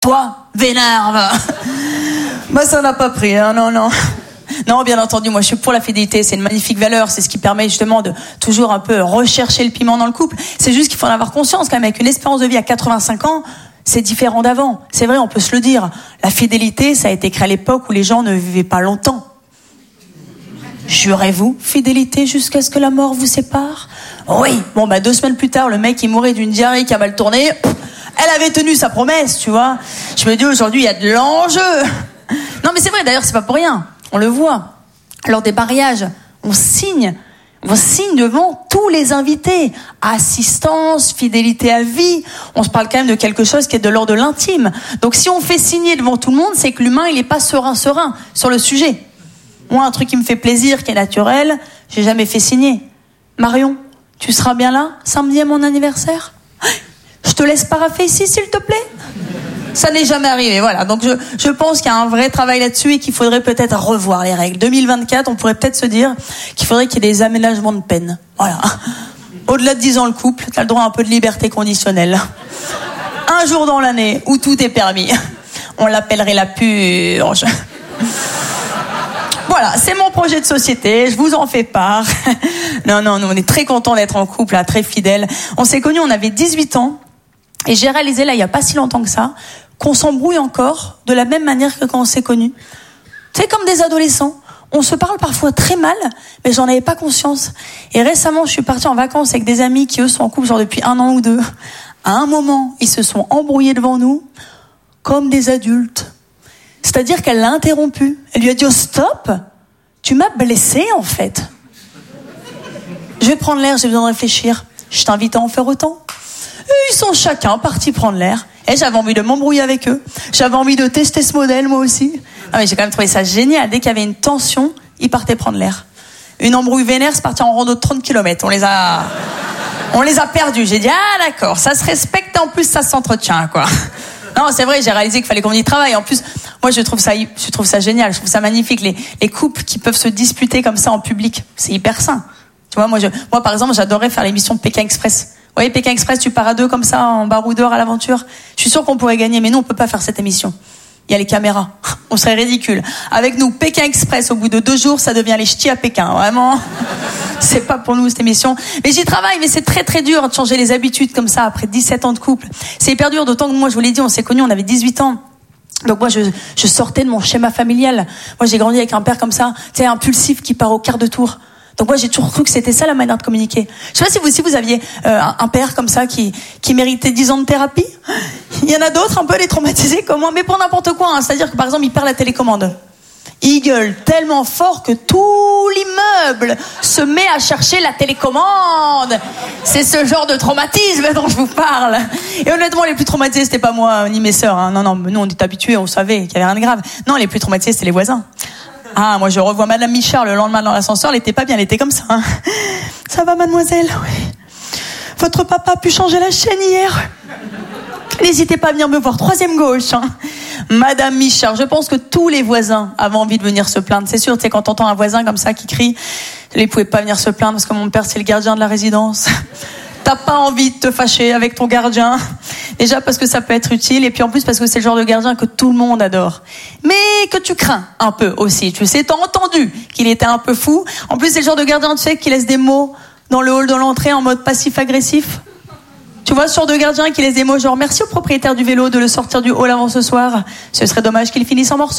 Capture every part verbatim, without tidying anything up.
toi, vénère. Bah ça n'a pas pris, hein, non, non. Non, bien entendu, moi je suis pour la fidélité, c'est une magnifique valeur, c'est ce qui permet justement de toujours un peu rechercher le piment dans le couple. C'est juste qu'il faut en avoir conscience quand même, avec une espérance de vie à quatre-vingt-cinq ans, c'est différent d'avant. C'est vrai, on peut se le dire. La fidélité, ça a été créé à l'époque où les gens ne vivaient pas longtemps. Jurez-vous, fidélité jusqu'à ce que la mort vous sépare? Oui. Bon, bah deux semaines plus tard, le mec il mourait d'une diarrhée qui a mal tourné. Elle avait tenu sa promesse, tu vois. Je me dis aujourd'hui, il y a de l'enjeu. Non, mais c'est vrai, d'ailleurs, c'est pas pour rien. On le voit. Lors des mariages, on signe. On signe devant tous les invités. Assistance, fidélité à vie. On se parle quand même de quelque chose qui est de l'ordre de l'intime. Donc si on fait signer devant tout le monde, c'est que l'humain, il est pas serein, serein sur le sujet. Moi, un truc qui me fait plaisir, qui est naturel, j'ai jamais fait signer. Marion, tu seras bien là, samedi à mon anniversaire? Je te laisse paraffer ici, s'il te plaît? Ça n'est jamais arrivé, voilà. Donc je, je pense qu'il y a un vrai travail là-dessus et qu'il faudrait peut-être revoir les règles. deux mille vingt-quatre, on pourrait peut-être se dire qu'il faudrait qu'il y ait des aménagements de peine. Voilà. Au-delà de dix ans le couple, t'as le droit à un peu de liberté conditionnelle. Un jour dans l'année où tout est permis. On l'appellerait la purge. Voilà, c'est mon projet de société, je vous en fais part. Non, non, nous on est très contents d'être en couple, là, très fidèles. On s'est connus, on avait dix-huit ans. Et j'ai réalisé, là, il n'y a pas si longtemps que ça, qu'on s'embrouille encore de la même manière que quand on s'est connus. C'est comme des adolescents. On se parle parfois très mal, mais j'en avais pas conscience. Et récemment, je suis partie en vacances avec des amis qui, eux, sont en couple genre depuis un an ou deux. À un moment, ils se sont embrouillés devant nous, comme des adultes. C'est-à-dire qu'elle l'a interrompu. Elle lui a dit, oh, stop, tu m'as blessée, en fait. Je vais prendre l'air, j'ai besoin de réfléchir. Je t'invite à en faire autant. Ils sont chacun partis prendre l'air. Et j'avais envie de m'embrouiller avec eux. J'avais envie de tester ce modèle, moi aussi. Ah, mais j'ai quand même trouvé ça génial. Dès qu'il y avait une tension, ils partaient prendre l'air. Une embrouille vénère, c'est parti en rando de trente kilomètres. On les a, on les a perdus. J'ai dit, ah, d'accord, ça se respecte, en plus, ça s'entretient, quoi. Non, c'est vrai, j'ai réalisé qu'il fallait qu'on y travaille. En plus, moi, je trouve ça, je trouve ça génial. Je trouve ça magnifique. Les, les couples qui peuvent se disputer comme ça en public. C'est hyper sain. Tu vois, moi, je, moi, par exemple, j'adorais faire l'émission Pékin Express. Vous voyez, Pékin Express, tu pars à deux comme ça, en baroudeur à l'aventure. Je suis sûre qu'on pourrait gagner, mais nous, on peut pas faire cette émission. Il y a les caméras. On serait ridicule. Avec nous, Pékin Express, au bout de deux jours, ça devient les ch'tis à Pékin. Vraiment. C'est pas pour nous, cette émission. Mais j'y travaille, mais c'est très, très dur de changer les habitudes comme ça, après dix-sept ans de couple. C'est hyper dur, d'autant que moi, je vous l'ai dit, on s'est connus, on avait dix-huit ans. Donc moi, je, je sortais de mon schéma familial. Moi, j'ai grandi avec un père comme ça, tu sais, impulsif, qui part au quart de tour. Donc moi j'ai toujours cru que c'était ça la manière de communiquer. Je sais pas si vous si vous aviez euh, un, un père comme ça qui qui méritait dix ans de thérapie. Il y en a d'autres un peu les traumatisés comme moi, mais pour n'importe quoi. Hein. C'est-à-dire que par exemple il perd la télécommande. Il gueule tellement fort que tout l'immeuble se met à chercher la télécommande. C'est ce genre de traumatisme dont je vous parle. Et honnêtement, les plus traumatisés, c'était pas moi ni mes sœurs. Hein. Non, non, nous on est habitués, on savait qu'il y avait rien de grave. Non, les plus traumatisés, c'était les voisins. Ah, moi je revois Madame Michard le lendemain dans l'ascenseur, elle était pas bien, elle était comme ça. Hein. Ça va, mademoiselle? Oui. Votre papa a pu changer la chaîne hier? N'hésitez pas à venir me voir, troisième gauche. Hein. Madame Michard, je pense que tous les voisins avaient envie de venir se plaindre. C'est sûr, tu sais, quand t'entends un voisin comme ça qui crie, ils pouvaient pas venir se plaindre parce que mon père c'est le gardien de la résidence. T'as pas envie de te fâcher avec ton gardien. Déjà parce que ça peut être utile et puis en plus parce que c'est le genre de gardien que tout le monde adore. Mais que tu crains un peu aussi. Tu sais, t'as entendu qu'il était un peu fou. En plus, c'est le genre de gardien, tu sais, qui laisse des mots dans le hall de l'entrée en mode passif-agressif. Tu vois, ce genre de gardien qui laisse des mots genre « Merci au propriétaire du vélo de le sortir du hall avant ce soir. Ce serait dommage qu'il finisse en morceaux. »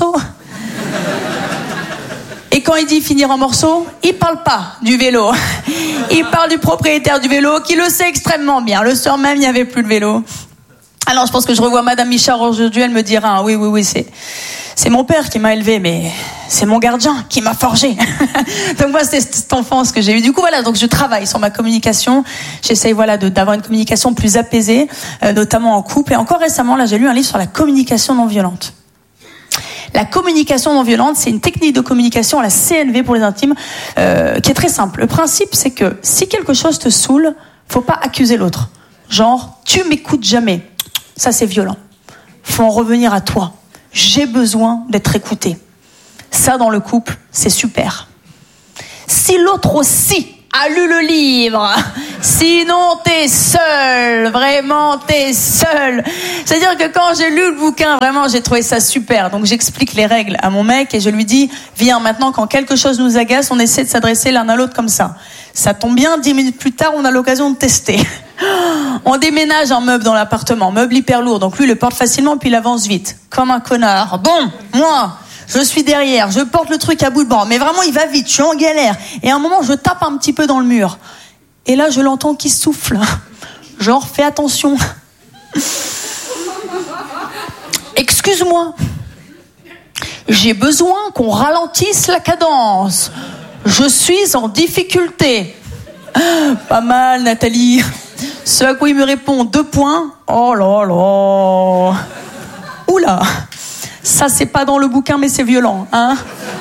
Et quand il dit finir en morceaux, il parle pas du vélo. Il parle du propriétaire du vélo qui le sait extrêmement bien. Le soir même, il n'y avait plus de vélo. Alors, je pense que je revois Madame Michard aujourd'hui, elle me dira ah, « Oui, oui, oui, c'est, c'est mon père qui m'a élevé, mais c'est mon gardien qui m'a forgé. » Donc moi, c'est cette enfance que j'ai eue. Du coup, voilà, donc je travaille sur ma communication. J'essaye voilà, de, d'avoir une communication plus apaisée, euh, notamment en couple. Et encore récemment, là, j'ai lu un livre sur la communication non violente. La communication non violente, c'est une technique de communication à la C N V pour les intimes, euh, qui est très simple. Le principe, c'est que si quelque chose te saoule, faut pas accuser l'autre. Genre, tu m'écoutes jamais. Ça, c'est violent. Faut en revenir à toi. J'ai besoin d'être écouté. Ça, dans le couple, c'est super. Si l'autre aussi a lu le livre Sinon, t'es seul. Vraiment, t'es seul. C'est-à-dire que quand j'ai lu le bouquin, vraiment, j'ai trouvé ça super. Donc, j'explique les règles à mon mec et je lui dis, viens, maintenant, quand quelque chose nous agace, on essaie de s'adresser l'un à l'autre comme ça. Ça tombe bien, dix minutes plus tard, on a l'occasion de tester. On déménage un meuble dans l'appartement, meuble hyper lourd. Donc, lui, il le porte facilement, puis il avance vite. Comme un connard. Bon, moi... je suis derrière, je porte le truc à bout de bras, mais vraiment il va vite, je suis en galère. Et à un moment, je tape un petit peu dans le mur. Et là, je l'entends qui souffle. Genre, fais attention. Excuse-moi. J'ai besoin qu'on ralentisse la cadence. Je suis en difficulté. Pas mal, Nathalie. Ce à quoi il me répond, deux points. Oh là là. Oula. Ça, c'est pas dans le bouquin, mais c'est violent, hein.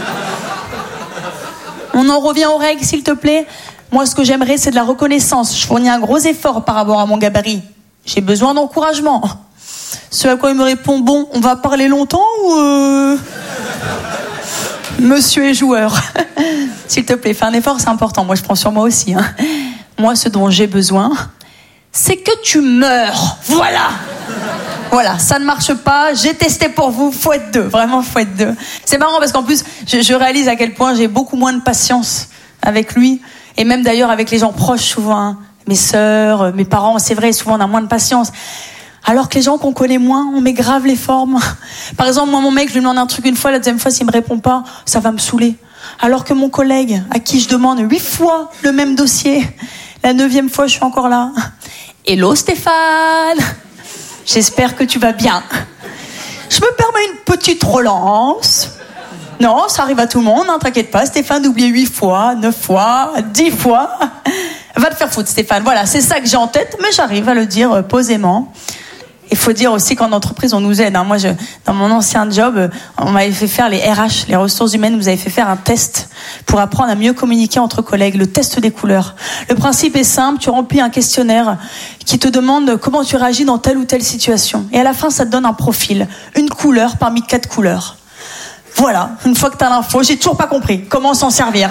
On en revient aux règles, s'il te plaît. Moi, ce que j'aimerais, c'est de la reconnaissance. Je fournis un gros effort par rapport à mon gabarit. J'ai besoin d'encouragement. Ce à quoi il me répond, bon, on va parler longtemps ou... Euh... Monsieur est joueur. S'il te plaît, fais un effort, c'est important. Moi, je prends sur moi aussi, hein. Moi, ce dont j'ai besoin, c'est que tu meurs. Voilà. Voilà, ça ne marche pas, j'ai testé pour vous, faut être deux, vraiment faut être deux. C'est marrant parce qu'en plus, je, je réalise à quel point j'ai beaucoup moins de patience avec lui, et même d'ailleurs avec les gens proches souvent, hein. Mes sœurs, mes parents, c'est vrai, souvent on a moins de patience. Alors que les gens qu'on connaît moins, on met grave les formes. Par exemple, moi mon mec, je lui demande un truc une fois, la deuxième fois s'il me répond pas, ça va me saouler. Alors que mon collègue, à qui je demande huit fois le même dossier, la neuvième fois je suis encore là. Hello Stéphane! J'espère que tu vas bien. Je me permets une petite relance. Non, ça arrive à tout le monde, hein, t'inquiète pas. Stéphane, oublié huit fois, neuf fois, dix fois. Va te faire foutre, Stéphane. Voilà, c'est ça que j'ai en tête, mais j'arrive à le dire euh, posément. Il faut dire aussi qu'en entreprise, on nous aide. Hein. Moi, je, dans mon ancien job, on m'avait fait faire les R H, les ressources humaines, vous avez fait faire un test pour apprendre à mieux communiquer entre collègues, le test des couleurs. Le principe est simple, tu remplis un questionnaire qui te demande comment tu réagis dans telle ou telle situation. Et à la fin, ça te donne un profil, une couleur parmi quatre couleurs. Voilà, une fois que tu as l'info, j'ai toujours pas compris comment s'en servir.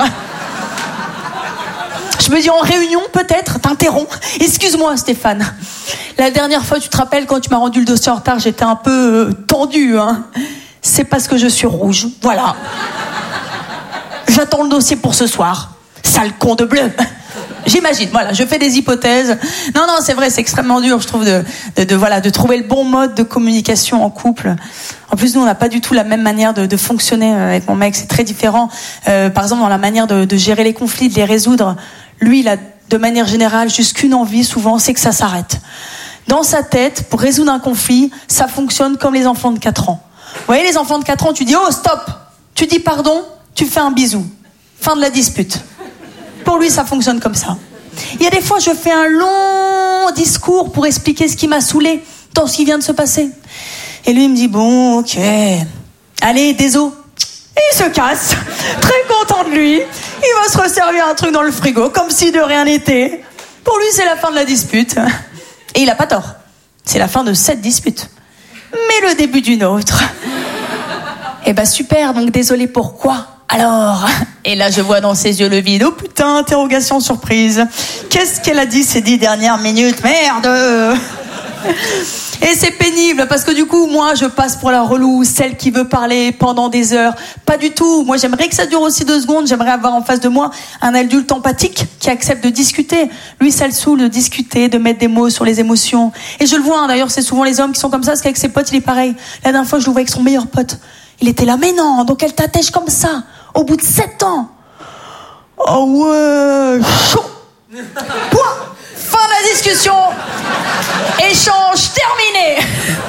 Je me dis en réunion peut-être, t'interromps. Excuse-moi Stéphane. La dernière fois, tu te rappelles quand tu m'as rendu le dossier en retard, j'étais un peu euh, tendue. Hein. C'est parce que je suis rouge. Voilà. J'attends le dossier pour ce soir. Sale con de bleu. J'imagine. Voilà, je fais des hypothèses. Non, non, c'est vrai, c'est extrêmement dur, je trouve, de, de, de voilà, de trouver le bon mode de communication en couple. En plus, nous, on n'a pas du tout la même manière de, de fonctionner avec mon mec. C'est très différent. Euh, par exemple, dans la manière de, de gérer les conflits, de les résoudre. Lui, il a, de manière générale, juste qu'une envie, souvent, c'est que ça s'arrête. Dans sa tête, pour résoudre un conflit, ça fonctionne comme les enfants de quatre ans. Vous voyez, les enfants de quatre ans, tu dis « Oh, stop !» Tu dis « Pardon », tu fais un bisou. Fin de la dispute. Pour lui, ça fonctionne comme ça. Il y a des fois, je fais un long discours pour expliquer ce qui m'a saoulé dans ce qui vient de se passer. Et lui, il me dit « Bon, ok. Allez, désolé. » Et il se casse. Très content de lui. Il va se resservir un truc dans le frigo, comme si de rien n'était. Pour lui, c'est la fin de la dispute. Et il n'a pas tort. C'est la fin de cette dispute. Mais le début d'une autre. Eh ben super, donc désolé, pourquoi alors? Et là, je vois dans ses yeux le vide. Oh putain, interrogation surprise. Qu'est-ce qu'elle a dit ces dix dernières minutes? Merde. Et c'est pénible parce que du coup, moi, je passe pour la relou, celle qui veut parler pendant des heures. Pas du tout. Moi, j'aimerais que ça dure aussi deux secondes. J'aimerais avoir en face de moi un adulte empathique qui accepte de discuter. Lui, ça le saoule de discuter, de mettre des mots sur les émotions. Et je le vois, hein, d'ailleurs, c'est souvent les hommes qui sont comme ça, parce qu'avec ses potes, il est pareil. La dernière fois, je le vois avec son meilleur pote. Il était là, mais non, donc elle t'attèche comme ça, au bout de sept ans. Oh ouais, chaud. Point. Fin de la discussion. Échange terminé.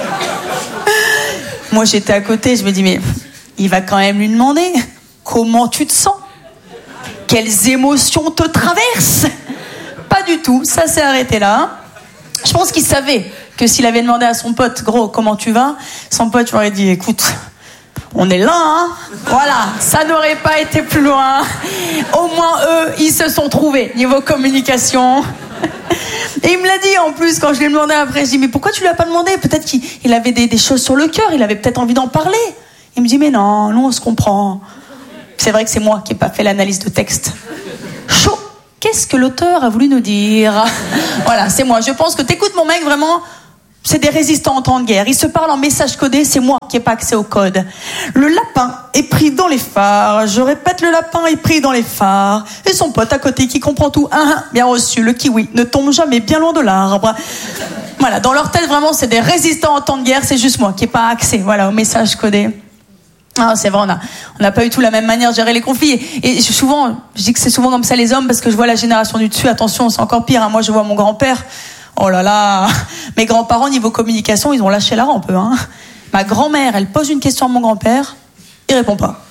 Moi, j'étais à côté, je me dis, mais il va quand même lui demander comment tu te sens, quelles émotions te traversent. Pas du tout, ça s'est arrêté là. Je pense qu'il savait que s'il avait demandé à son pote, gros, comment tu vas, son pote lui aurait dit, écoute, on est là, hein. Voilà, ça n'aurait pas été plus loin. Au moins, eux, ils se sont trouvés niveau communication. Et il me l'a dit en plus quand je lui ai demandé après. Je dis mais pourquoi tu lui as pas demandé? Peut-être qu'il il avait des, des choses sur le cœur, il avait peut-être envie d'en parler. Il me dit mais non, nous on se comprend. C'est vrai que c'est moi qui n'ai pas fait l'analyse de texte. Chaud. qu'est-ce que l'auteur a voulu nous dire? Voilà, c'est moi. Je pense que t'écoutes mon mec, vraiment, c'est des résistants en temps de guerre. Ils se parlent en message codé, c'est moi qui n'ai pas accès au code. Le lapin est pris dans les phares. Je répète, le lapin est pris dans les phares. Et son pote à côté qui comprend tout. Ah, bien reçu, le kiwi ne tombe jamais bien loin de l'arbre. Voilà, dans leur tête, vraiment, c'est des résistants en temps de guerre. C'est juste moi qui n'ai pas accès, voilà, au message codé. Ah, c'est vrai, on a, on n'a pas eu tout la même manière de gérer les conflits. Et, et souvent, je dis que c'est souvent comme ça les hommes parce que je vois la génération du dessus. Attention, c'est encore pire. Hein. Moi, je vois mon grand-père. Oh là là, mes grands-parents, niveau communication, ils ont lâché la rampe, hein. Ma grand-mère, elle pose une question à mon grand-père, il répond pas.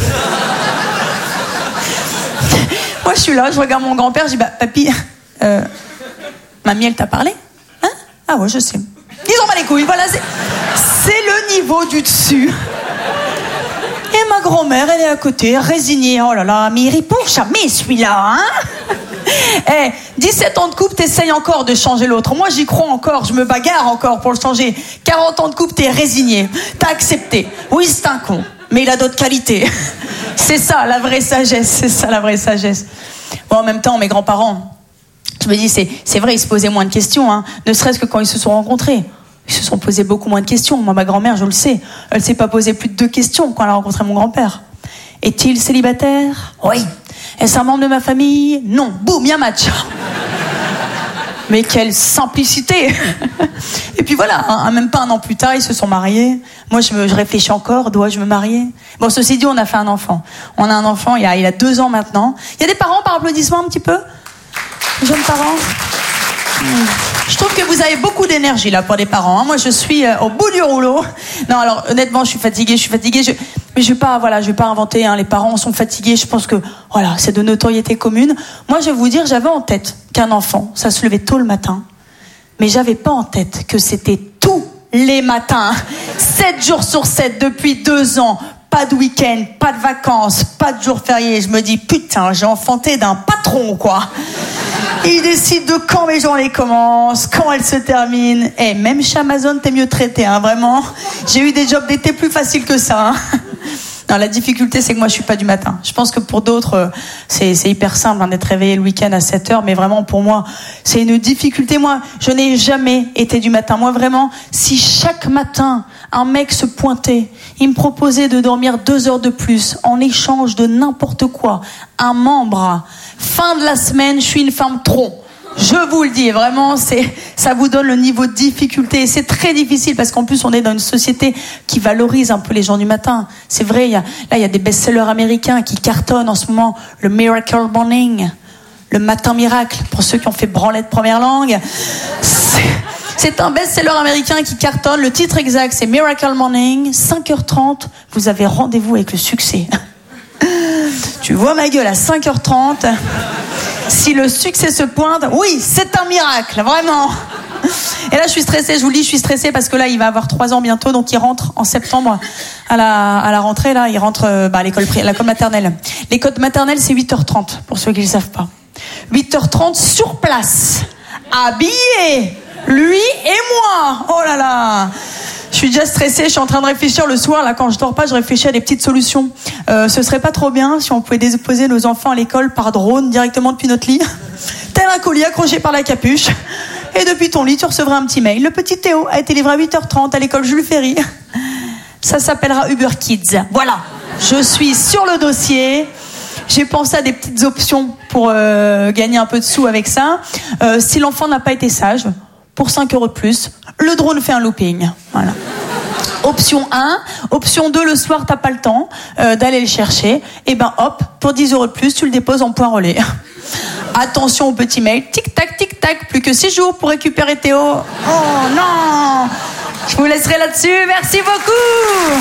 Moi, je suis là, je regarde mon grand-père, je dis, bah, papy, euh, mamie, elle t'a parlé? Hein? Ah ouais, je sais. Ils ont pas les couilles, voilà, c'est, c'est le niveau du dessus. Et ma grand-mère, elle est à côté, résignée. Oh là là, mais il répond jamais celui-là, hein? Eh, dix-sept ans de couple, t'essayes encore de changer l'autre. Moi, j'y crois encore, je me bagarre encore pour le changer. quarante ans de couple, t'es résigné. T'as accepté. Oui, c'est un con, mais il a d'autres qualités. C'est ça, la vraie sagesse. C'est ça, la vraie sagesse. Bon, en même temps, mes grands-parents, je me dis, c'est, c'est vrai, ils se posaient moins de questions, hein. Ne serait-ce que quand ils se sont rencontrés. Ils se sont posés beaucoup moins de questions. Moi, ma grand-mère, je le sais, elle s'est pas posé plus de deux questions quand elle a rencontré mon grand-père. Est-il célibataire? Oui. Est-ce un membre de ma famille? Non. Boum, il y a match. Mais quelle simplicité. Et puis voilà, hein, même pas un an plus tard, ils se sont mariés. Moi, je, me, je réfléchis encore, dois-je me marier? Bon, ceci dit, on a fait un enfant. On a un enfant, il y a, il a deux ans maintenant. Il y a des parents par applaudissement un petit peu? Jeunes parents? Je trouve que vous avez beaucoup d'énergie là pour des parents. Hein. Moi, je suis euh, au bout du rouleau. Non, alors honnêtement, je suis fatiguée, je suis fatiguée. Je... Mais je vais pas, voilà, je vais pas inventer. Hein. Les parents sont fatigués. Je pense que voilà, c'est de notoriété commune. Moi, je vais vous dire, j'avais en tête qu'un enfant, ça se levait tôt le matin, mais j'avais pas en tête que c'était tous les matins, sept jours sur sept depuis deux ans. Pas de week-end, pas de vacances, pas de jours fériés. Je me dis putain, j'ai enfanté d'un patron quoi. Il décide de quand mes journées commencent, quand elles se terminent. Et même chez Amazon, t'es mieux traité, hein, vraiment. J'ai eu des jobs d'été plus faciles que ça. Hein. Non, la difficulté, c'est que moi, je suis pas du matin. Je pense que pour d'autres, c'est, c'est hyper simple hein, d'être réveillé le week-end à sept heures. Mais vraiment, pour moi, c'est une difficulté. Moi, je n'ai jamais été du matin. Moi, vraiment, si chaque matin, un mec se pointait, il me proposait de dormir deux heures de plus en échange de n'importe quoi, un membre, fin de la semaine, je suis une femme tronc. Je vous le dis, vraiment, c'est, ça vous donne le niveau de difficulté. Et c'est très difficile parce qu'en plus, on est dans une société qui valorise un peu les gens du matin. C'est vrai, il y a, là, il y a des best-sellers américains qui cartonnent en ce moment. Le Miracle Morning, le matin miracle, pour ceux qui ont fait branlette première langue. C'est, c'est un best-seller américain qui cartonne. Le titre exact, c'est Miracle Morning. cinq heures trente, vous avez rendez-vous avec le succès. Tu vois ma gueule à cinq heures trente. Si le succès se pointe, oui, c'est un miracle, vraiment. Et là, je suis stressée, je vous le dis, je suis stressée parce que là, il va avoir trois ans bientôt, donc il rentre en septembre à la, à la rentrée, là, il rentre bah, à l'école, à l'école maternelle. L'école maternelle, c'est huit heures trente, pour ceux qui ne le savent pas. huit heures trente sur place, habillé, lui et moi. Oh là là. Je suis déjà stressée, je suis en train de réfléchir le soir, là, quand je dors pas, je réfléchis à des petites solutions. Euh, ce serait pas trop bien si on pouvait déposer nos enfants à l'école par drone directement depuis notre lit. Tel un colis accroché par la capuche. Et depuis ton lit, tu recevrais un petit mail. Le petit Théo a été livré à huit heures trente à l'école Jules Ferry. Ça s'appellera Uber Kids. Voilà. Je suis sur le dossier. J'ai pensé à des petites options pour euh, gagner un peu de sous avec ça. Euh, si l'enfant n'a pas été sage, pour cinq euros de plus, le drone fait un looping. Voilà. Option un. Option deux, le soir, t'as pas le temps euh, d'aller le chercher. Et ben hop, pour dix euros de plus, tu le déposes en point relais. Attention au petit mail. Tic-tac, tic-tac. Plus que six jours pour récupérer Théo. Oh non. Je vous laisserai là-dessus. Merci beaucoup.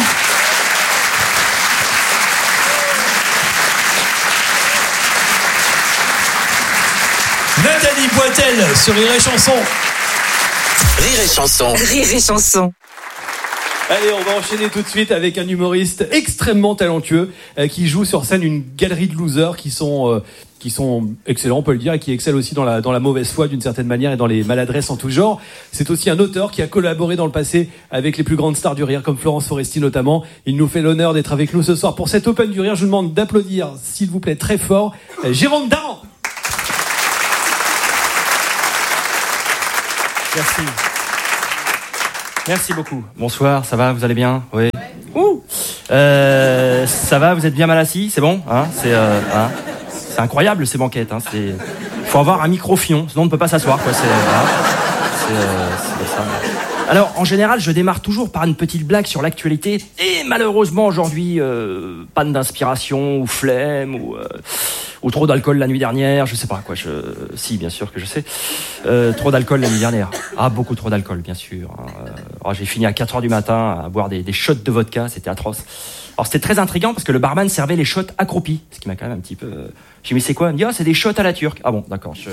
Nathalie Poitel sur Rire et Chanson. Rire et Chanson. Rire et Chanson. Allez, on va enchaîner tout de suite avec un humoriste extrêmement talentueux euh, qui joue sur scène une galerie de losers qui sont euh, qui sont excellents, on peut le dire, et qui excellent aussi dans la dans la mauvaise foi d'une certaine manière et dans les maladresses en tout genre. C'est aussi un auteur qui a collaboré dans le passé avec les plus grandes stars du rire comme Florence Foresti notamment. Il nous fait l'honneur d'être avec nous ce soir pour cette Open du rire. Je vous demande d'applaudir, s'il vous plaît, très fort, euh, Jérôme Daran. Merci. Merci beaucoup. Bonsoir, ça va, vous allez bien? Oui. Ouh. Euh, ça va, vous êtes bien mal assis? C'est bon, hein? C'est, euh, hein c'est incroyable ces banquettes. Hein. C'est, faut avoir un micro-fion, sinon on ne peut pas s'asseoir. Quoi. C'est, hein. c'est, euh, c'est ça. Alors, en général, je démarre toujours par une petite blague sur l'actualité. Et malheureusement, aujourd'hui, euh, panne d'inspiration ou flemme ou, euh, ou trop d'alcool la nuit dernière. Je sais pas quoi. Je... Si, bien sûr que je sais. Euh, trop d'alcool la nuit dernière. Ah, beaucoup trop d'alcool, bien sûr. Euh, oh, j'ai fini à quatre heures du matin à boire des, des shots de vodka. C'était atroce. Alors, c'était très intriguant parce que le barman servait les shots accroupis. Ce qui m'a quand même un petit peu... J'ai dit, mais c'est quoi? Il me dit, ah, c'est des shots à la turque. Ah bon, d'accord. Je...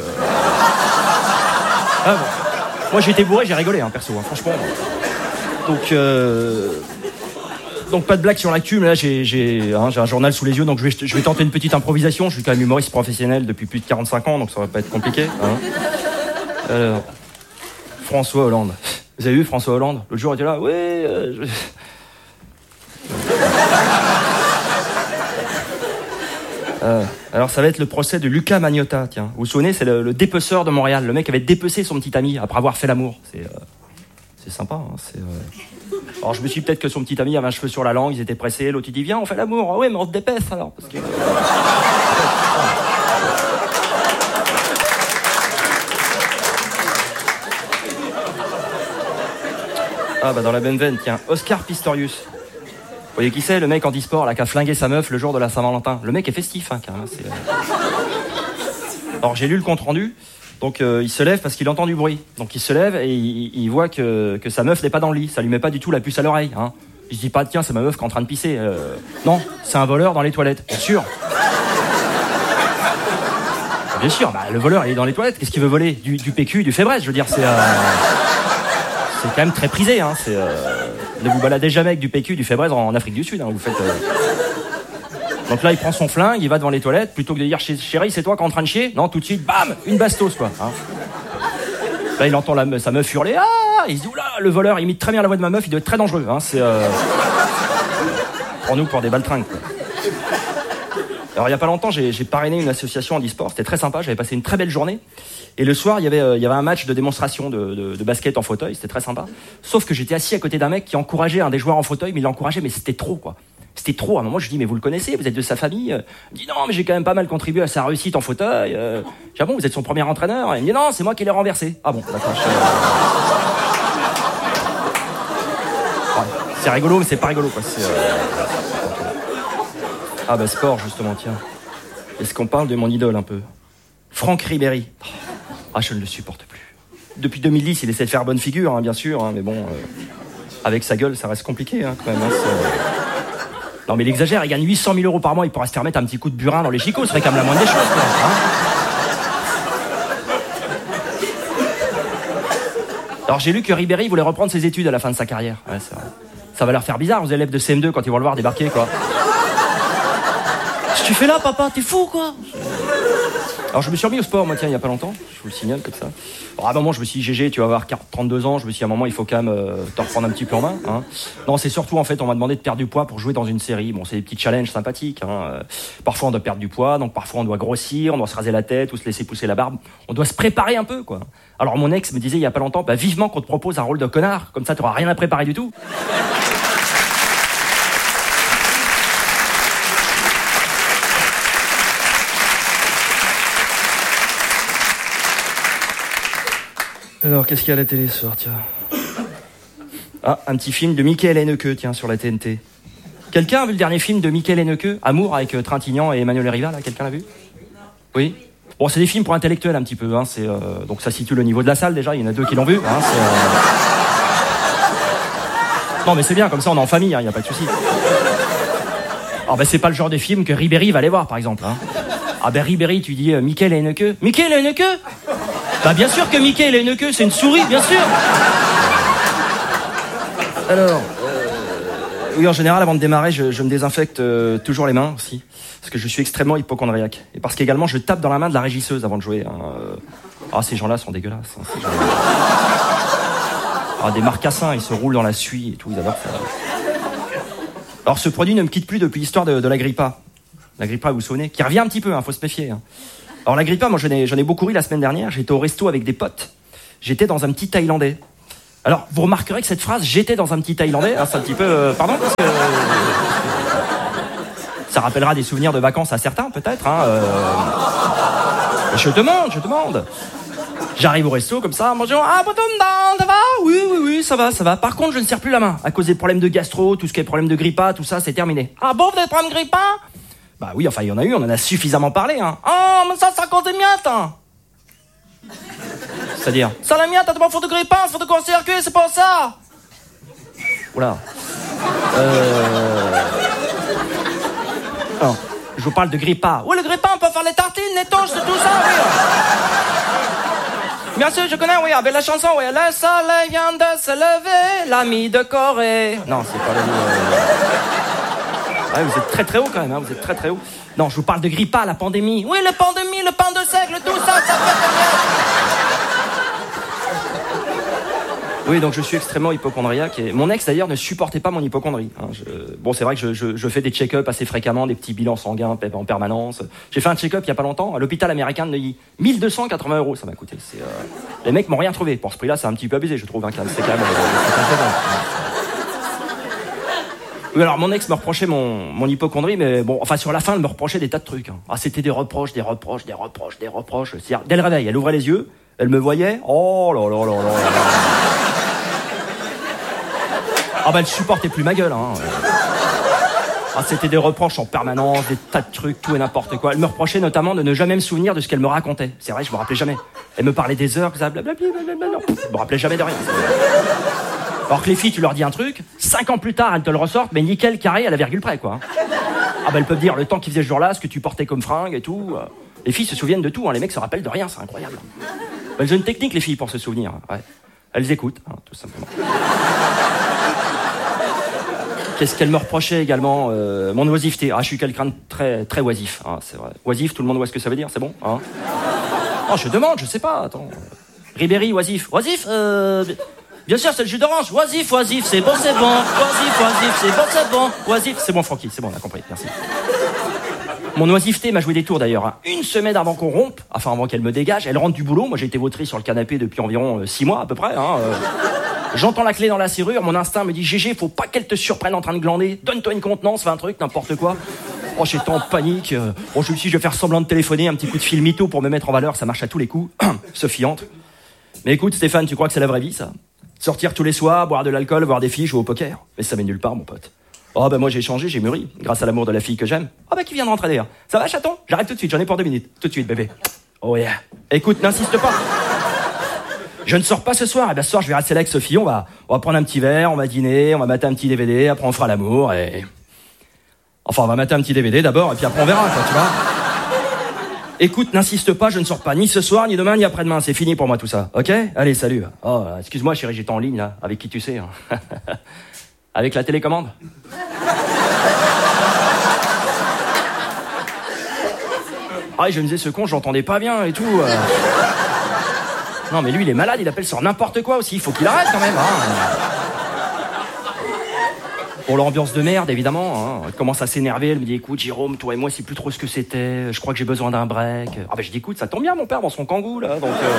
Ah bon. Moi, j'ai été bourré, j'ai rigolé, hein, perso, hein, franchement. Donc, euh... donc, pas de blague sur l'actu, mais là, j'ai, j'ai, hein, j'ai un journal sous les yeux, donc je vais, je vais tenter une petite improvisation. Je suis quand même humoriste professionnel depuis plus de quarante-cinq ans, donc ça va pas être compliqué. Hein. Alors, François Hollande. Vous avez vu François Hollande? L'autre jour, il était là, oui... Euh, je... Euh, alors ça va être le procès de Lucas Magnotta, tiens. Vous vous souvenez, c'est le, le dépeceur de Montréal, le mec avait dépecé son petit ami après avoir fait l'amour. C'est, euh, c'est sympa. Hein, c'est, euh... Alors je me suis dit peut-être que son petit ami avait un cheveu sur la langue, ils étaient pressés, l'autre il dit viens on fait l'amour. Ah ouais mais on se dépece alors. Parce que... Ah bah dans la même veine, tiens, Oscar Pistorius. Vous voyez qui c'est, le mec en e-sport là, qui a flingué sa meuf le jour de la Saint-Valentin. Le mec est festif, hein, carrément. C'est, euh... Alors j'ai lu le compte rendu, donc euh, il se lève parce qu'il entend du bruit. Donc il se lève et il, il voit que, que sa meuf n'est pas dans le lit. Ça lui met pas du tout la puce à l'oreille. Hein. Il se dit pas, tiens, c'est ma meuf qui est en train de pisser. Euh... Non, c'est un voleur dans les toilettes, bien sûr. Bien sûr, bah, le voleur il est dans les toilettes. Qu'est-ce qu'il veut voler? du, du P Q, du Fébreze, je veux dire, c'est... Euh... C'est quand même très prisé, hein. C'est, euh... ne vous baladez jamais avec du P Q, du Fébreze en Afrique du Sud, hein. Vous faites. Euh... Donc là, il prend son flingue, il va devant les toilettes, plutôt que de dire chérie, c'est toi qui es en train de chier. Non, tout de suite, bam, une bastos, quoi. Hein. Là, il entend la, sa meuf hurler, ah, il se dit oula, le voleur imite très bien la voix de ma meuf, il doit être très dangereux, hein. C'est. Euh... Prends-nous pour des baltringues, quoi. Alors, il y a pas longtemps, j'ai, j'ai parrainé une association en e-sport. C'était très sympa. J'avais passé une très belle journée. Et le soir, il y avait, euh, il y avait un match de démonstration de, de, de basket en fauteuil. C'était très sympa. Sauf que j'étais assis à côté d'un mec qui encourageait un des joueurs en fauteuil, mais il l'encourageait, mais c'était trop, quoi. C'était trop. À un moment, je lui dis, mais vous le connaissez? Vous êtes de sa famille? Il dit, non, mais j'ai quand même pas mal contribué à sa réussite en fauteuil. Euh... J'ai dit, ah bon, vous êtes son premier entraîneur? Il me dit, non, c'est moi qui l'ai renversé. Ah bon, d'accord. Je... Ouais, c'est rigolo, mais c'est pas rigolo, quoi. C'est, euh... Ah bah sport, justement, tiens. Est-ce qu'on parle de mon idole un peu? Franck Ribéry. Ah, je ne le supporte plus. Depuis deux mille dix, il essaie de faire bonne figure, hein, bien sûr, hein, mais bon, euh, avec sa gueule, ça reste compliqué, hein, quand même. Hein, non, mais il exagère, il gagne huit cent mille euros par mois, il pourrait se faire mettre un petit coup de burin dans les chicots, ce serait quand même la moindre des choses, quoi, hein. Alors, j'ai lu que Ribéry voulait reprendre ses études à la fin de sa carrière. Ouais, ça, ça va leur faire bizarre aux élèves de C M deux quand ils vont le voir débarquer, quoi. Qu'est-ce que tu fais là, papa? T'es fou, quoi? Alors, je me suis remis au sport, moi, tiens, il y a pas longtemps. Je vous le signale comme ça. Alors, à un moment, je me suis dit, G G, tu vas avoir trente-deux ans. Je me suis dit, à un moment, il faut quand même euh, te reprendre un petit peu en main. Hein. Non, c'est surtout, en fait, on m'a demandé de perdre du poids pour jouer dans une série. Bon, c'est des petits challenges sympathiques. Hein. Parfois, on doit perdre du poids. Donc, parfois, on doit grossir. On doit se raser la tête ou se laisser pousser la barbe. On doit se préparer un peu, quoi. Alors, mon ex me disait, il y a pas longtemps, bah, vivement qu'on te propose un rôle de connard. Comme ça, tu n'auras rien à préparer du tout. Alors, qu'est-ce qu'il y a à la télé ce soir, tiens? Ah, un petit film de Michael Haneke, tiens, sur la T N T. Quelqu'un a vu le dernier film de Michael Haneke, Amour, avec euh, Trintignant et Emmanuel Riva, là? Quelqu'un l'a vu? Oui? Bon, c'est des films pour intellectuels, un petit peu, hein. C'est, euh, donc ça situe le niveau de la salle, déjà. Il y en a deux qui l'ont vu, hein. C'est, euh... Non, mais c'est bien, comme ça, on est en famille, il hein, n'y a pas de souci. Alors, ben, c'est pas le genre de film que Ribéry va aller voir, par exemple, hein. Ah, ben, Ribéry, tu dis euh, Michael Haneke. Michael Haneke? Bah bien sûr que Michael Haneke, c'est une souris, bien sûr. Alors, euh, oui, en général, avant de démarrer, je, je me désinfecte euh, toujours les mains aussi, parce que je suis extrêmement hypocondriaque. Et parce qu'également, je tape dans la main de la régisseuse avant de jouer. Hein. Ah, ces gens-là sont dégueulasses. Hein, ces gens-là. Ah, des marcassins, ils se roulent dans la suie et tout, ils adorent ça. Alors, ce produit ne me quitte plus depuis l'histoire de, de la Grippa. La Grippa, vous vous souvenez, qui revient un petit peu, hein, faut se méfier. Hein. Alors la Grippa, moi j'en ai, j'en ai beaucoup ri la semaine dernière, j'étais au resto avec des potes, J'étais dans un petit Thaïlandais. Alors, vous remarquerez que cette phrase, j'étais dans un petit Thaïlandais, hein, c'est un petit peu... Euh, pardon, parce que... Euh, ça rappellera des souvenirs de vacances à certains, peut-être. Hein, euh, je demande, je demande. J'arrive au resto, comme ça, bonjour, ah, ça va? Oui, oui, oui, ça va, ça va. Par contre, je ne serre plus la main. À cause des problèmes de gastro, tout ce qui est problème de grippa, tout ça, c'est terminé. Ah bon, vous avez problème de grippa? Bah oui, enfin, il y en a eu, on en a suffisamment parlé, hein. Ah, mais ça, c'est à cause des miettes, hein. C'est-à-dire, ça la miette, t'as demandé faute de grippin, c'est faute de court-circuit, c'est pas ça. Oula. Euh... Alors, je vous parle de grippa. Oui, le grippin, on peut faire les tartines, les toasts, tout ça, oui. Bien sûr, je connais, oui, avec la chanson, oui. Le soleil vient de se lever, l'ami de Corée. Non, c'est pas le... Ouais, vous êtes très très haut quand même, hein, vous êtes très très haut. Non, je vous parle de grippa, la pandémie. Oui, la pandémie, le pain de seigle, tout ça, ça fait combien? Oui, donc je suis extrêmement hypocondriaque et mon ex d'ailleurs ne supportait pas mon hypocondrie. Hein, je... Bon, c'est vrai que je, je, je fais des check-up assez fréquemment, des petits bilans sanguins en permanence. J'ai fait un check-up il y a pas longtemps à l'hôpital américain de Neuilly. mille deux cent quatre-vingts euros, ça m'a coûté. C'est, euh... Les mecs m'ont rien trouvé. Pour ce prix-là, c'est un petit peu abusé, je trouve. Hein, c'est quand même. Oui, alors mon ex me reprochait mon, mon hypocondrie, mais bon, enfin sur la fin, elle me reprochait des tas de trucs. Hein. Ah, c'était des reproches, des reproches, des reproches, des reproches. C'est-à-dire, dès le réveil, elle ouvrait les yeux, elle me voyait. Oh là là là là là. Ah bah elle supportait plus ma gueule, hein. Ah, c'était des reproches en permanence, des tas de trucs, tout et n'importe quoi. Elle me reprochait notamment de ne jamais me souvenir de ce qu'elle me racontait. C'est vrai, je me rappelais jamais. Elle me parlait des heures, ça, blablabla, blablabla. Je me rappelais jamais de rien. Alors que les filles, tu leur dis un truc, cinq ans plus tard, elles te le ressortent, mais nickel, carré, à la virgule près, quoi. Ah bah elles peuvent dire le temps qu'ils faisaient ce jour-là, ce que tu portais comme fringue et tout. Les filles se souviennent de tout, hein. Les mecs se rappellent de rien, c'est incroyable. Elles ont une technique, les filles, pour se souvenir. Ouais. Elles écoutent, hein, tout simplement. Qu'est-ce qu'elle me reprochait également, euh, mon oisiveté. Ah, je suis quelqu'un de très, très oisif, hein, c'est vrai. Oisif, tout le monde voit ce que ça veut dire, c'est bon, hein. Oh, je demande, je sais pas, attends. Ribéry, oisif. Oisif, euh... bien sûr, c'est le jus d'orange. Oisif, oisif, c'est bon, c'est bon. Oisif, oisif, c'est bon, c'est bon. Oisif, c'est bon, Francky, c'est bon, on a compris, merci. Mon oisiveté m'a joué des tours d'ailleurs. Hein. Une semaine avant qu'on rompe, enfin avant qu'elle me dégage, elle rentre du boulot. Moi, j'ai été vautré sur le canapé depuis environ euh, six mois à peu près, hein, euh... J'entends la clé dans la serrure, mon instinct me dit « Gégé, faut pas qu'elle te surprenne en train de glander, donne-toi une contenance, fais un truc, n'importe quoi. » Oh, j'étais en panique. Bon, je me suis dit, je vais faire semblant de téléphoner, un petit coup de fil mytho pour me mettre en valeur, ça marche à tous les coups. Sophie entre. Mais écoute, Stéphane, tu crois que c'est la vraie vie, ça? Sortir tous les soirs, boire de l'alcool, voir des filles, jouer au poker? Mais ça mène nulle part, mon pote. Oh, bah moi j'ai changé, j'ai mûri, grâce à l'amour de la fille que j'aime. Oh, bah qui vient de rentrer d'ailleurs. Ça va, chaton? J'arrive tout de suite, j'en ai pour deux minutes. Tout de suite, bébé. Oh yeah. Écoute, n'insiste pas. Je ne sors pas ce soir. Et bien ce soir, je vais rester là avec Sophie. On va, on va prendre un petit verre, on va dîner, on va mater un petit D V D, après on fera l'amour et... Enfin, on va mater un petit D V D d'abord, et puis après on verra, quoi, tu vois. Écoute, n'insiste pas, je ne sors pas ni ce soir, ni demain, ni après-demain. C'est fini pour moi tout ça, ok? Allez, salut. Oh, excuse-moi, chérie, j'étais en ligne, là. Avec qui tu sais, hein. Avec la télécommande? Ah, je me disais, ce con, j'entendais pas bien et tout. Euh... Non, mais lui, il est malade, il appelle sur n'importe quoi aussi. Il faut qu'il arrête quand même, hein. Pour l'ambiance de merde, évidemment. Hein. Elle commence à s'énerver, elle me dit, écoute, Jérôme, toi et moi, c'est plus trop ce que c'était. Je crois que j'ai besoin d'un break. Ah, ben, je dis, écoute, ça tombe bien, mon père, dans son kangou, là. Donc, euh...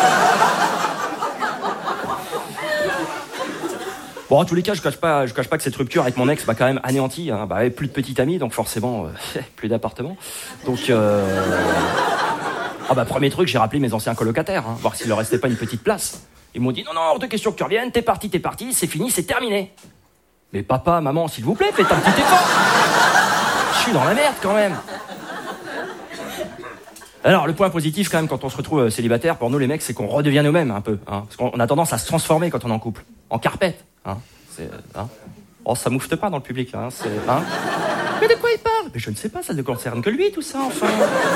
Bon, en tous les cas, je cache pas, je cache pas que cette rupture avec mon ex m'a quand même anéanti. Hein. Bah, plus de petite amie, donc forcément, euh, plus d'appartement. Donc, euh... ah bah, premier truc, j'ai rappelé mes anciens colocataires, hein, voir s'il leur restait pas une petite place. Ils m'ont dit, non, non, hors de question que tu reviennes, t'es parti, t'es parti, c'est fini, c'est terminé. Mais papa, maman, s'il vous plaît, faites un petit effort. Je suis dans la merde, quand même. Alors, le point positif, quand même, quand on se retrouve célibataire, pour nous, les mecs, c'est qu'on redevient nous-mêmes, un peu. Hein, parce qu'on a tendance à se transformer quand on est en couple. En carpette. Hein, c'est, hein. Oh, ça moufte pas dans le public, là. Hein, c'est, hein. Mais de quoi il parle? Mais je ne sais pas, ça ne concerne que lui, tout ça, enfin.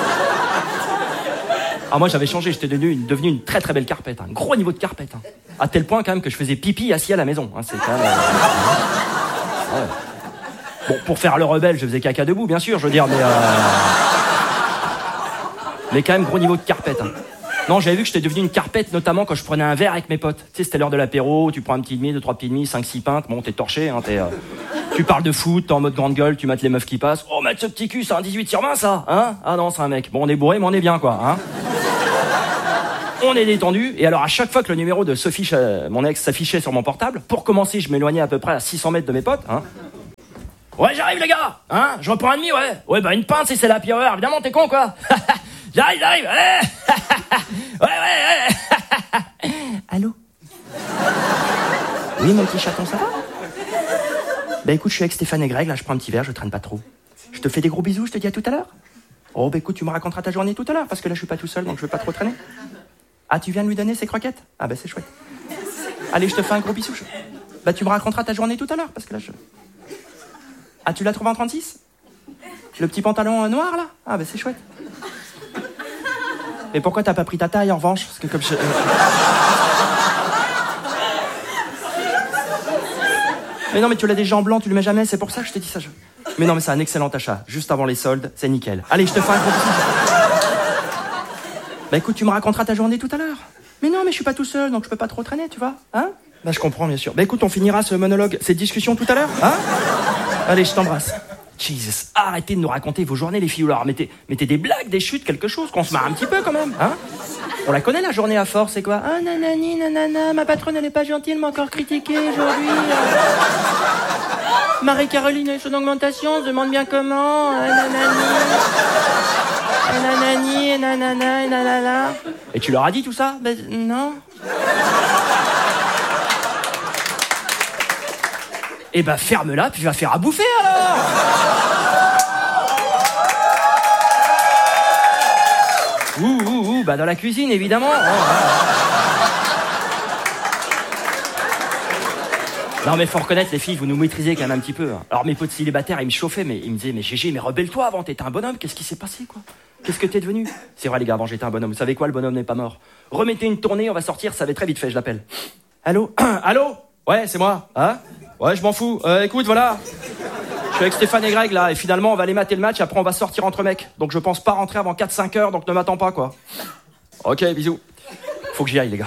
Ah, moi, j'avais changé, j'étais devenu une, devenu une très très belle carpette. Un hein, gros niveau de carpette. Hein. À tel point, quand même, que je faisais pipi assis à la maison. Hein, c'est quand même... Euh... Ouais. Bon, pour faire le rebelle, je faisais caca debout, bien sûr, je veux dire, mais... Euh... Mais quand même, gros niveau de carpette. Hein. Non, j'avais vu que j'étais devenu une carpette, notamment quand je prenais un verre avec mes potes. Tu sais, c'était l'heure de l'apéro, tu prends un petit demi, deux, trois petits demi, cinq, six pintes. Bon, t'es torché, hein, t'es... Euh... Tu parles de foot, t'es en mode grande gueule, tu mates les meufs qui passent. Oh, mate ce petit cul, c'est un dix-huit sur vingt, ça, hein? Ah non, c'est un mec. Bon, on est bourré, mais on est bien, quoi, hein? on est détendu. Et alors, à chaque fois que le numéro de Sophie, euh, mon ex, s'affichait sur mon portable, pour commencer, je m'éloignais à peu près à six cents mètres de mes potes. Hein. Ouais, j'arrive, les gars. Hein, je reprends un demi, ouais. Ouais, bah une pinte si c'est la pire heure. Évidemment, t'es con, quoi. J'arrive, j'arrive. Ouais, ouais, ouais. ouais. Allô? Oui, mon petit chaton, ça va? Bah écoute, je suis avec Stéphane et Greg, là, je prends un petit verre, je traîne pas trop. Je te fais des gros bisous, je te dis à tout à l'heure. Oh, bah écoute, tu me raconteras ta journée tout à l'heure, parce que là, je suis pas tout seul, donc je veux pas trop traîner. Ah, tu viens de lui donner ses croquettes? Ah, bah c'est chouette. Allez, je te fais un gros bisou. Je... Bah tu me raconteras ta journée tout à l'heure, parce que là, je... Ah, tu l'as trouvé en trente-six? Le petit pantalon euh, noir, là? Ah, bah c'est chouette. Mais pourquoi t'as pas pris ta taille, en revanche? Parce que comme je... Mais non, mais tu l'as déjà en blanc, tu le mets jamais, c'est pour ça que je te dis ça. Je... Mais non, mais c'est un excellent achat. Juste avant les soldes, c'est nickel. Allez, je te fais un gros bisou. Bah écoute, tu me raconteras ta journée tout à l'heure. Mais non, mais je suis pas tout seul, donc je peux pas trop traîner, tu vois. Hein? Bah je comprends, bien sûr. Bah écoute, on finira ce monologue, cette discussion tout à l'heure. Hein? Allez, je t'embrasse. Jesus, arrêtez de nous raconter vos journées, les filles. Ou alors, mettez, mettez des blagues, des chutes, quelque chose, qu'on se marre un petit peu quand même. Hein? On la connaît, la journée à force, c'est quoi? Ah, nanani, nanana, ma patronne, elle est pas gentille, elle m'a encore critiqué aujourd'hui. Marie-Caroline a eu son augmentation, on se demande bien comment. Ah, nanani. Ah, nanani, nanana, nanana. Et tu leur as dit tout ça? Ben, non. Eh ben, ferme-la, puis va faire à bouffer, alors. Ouh, ouh, ouh, bah dans la cuisine, évidemment. Oh. Non, mais faut reconnaître, les filles, vous nous maîtrisez quand même un petit peu. Alors, mes potes célibataires, ils me chauffaient, mais ils me disaient, mais Gégé, mais rebelle-toi avant, t'étais un bonhomme, qu'est-ce qui s'est passé, quoi? Qu'est-ce que t'es devenu? C'est vrai, les gars, avant, j'étais un bonhomme. Vous savez quoi, le bonhomme n'est pas mort. Remettez une tournée, on va sortir, ça va être très vite fait, je l'appelle. Allô? Allô? Ouais, c'est moi. Hein? Ouais, je m'en fous. Euh, écoute, voilà. Je suis avec Stéphane et Greg, là, et finalement, on va aller mater le match, après, on va sortir entre mecs. Donc, je pense pas rentrer avant quatre cinq heures, donc ne m'attends pas, quoi. Ok, bisous. Faut que j'y aille, les gars.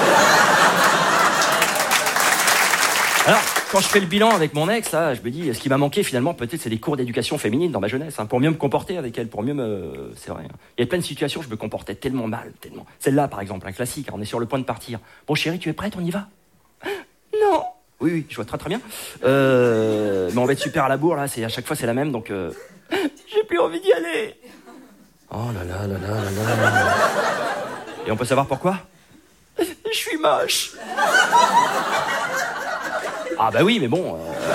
Alors, quand je fais le bilan avec mon ex, là, je me dis, ce qui m'a manqué, finalement, peut-être, c'est des cours d'éducation féminine dans ma jeunesse, hein, pour mieux me comporter avec elle, pour mieux me... C'est vrai. Hein. Il y a plein de situations où je me comportais tellement mal, tellement... Celle-là, par exemple, un classique, hein, on est sur le point de partir. Bon, chérie, tu es prête, on y va? Non. Oui, oui, je vois très très bien. Euh, mais on va être super à la bourre, là, c'est, à chaque fois c'est la même, donc... Euh... J'ai plus envie d'y aller. Oh là là là là là là là. Et on peut savoir pourquoi? Je suis moche. Ah bah oui, mais bon... Euh...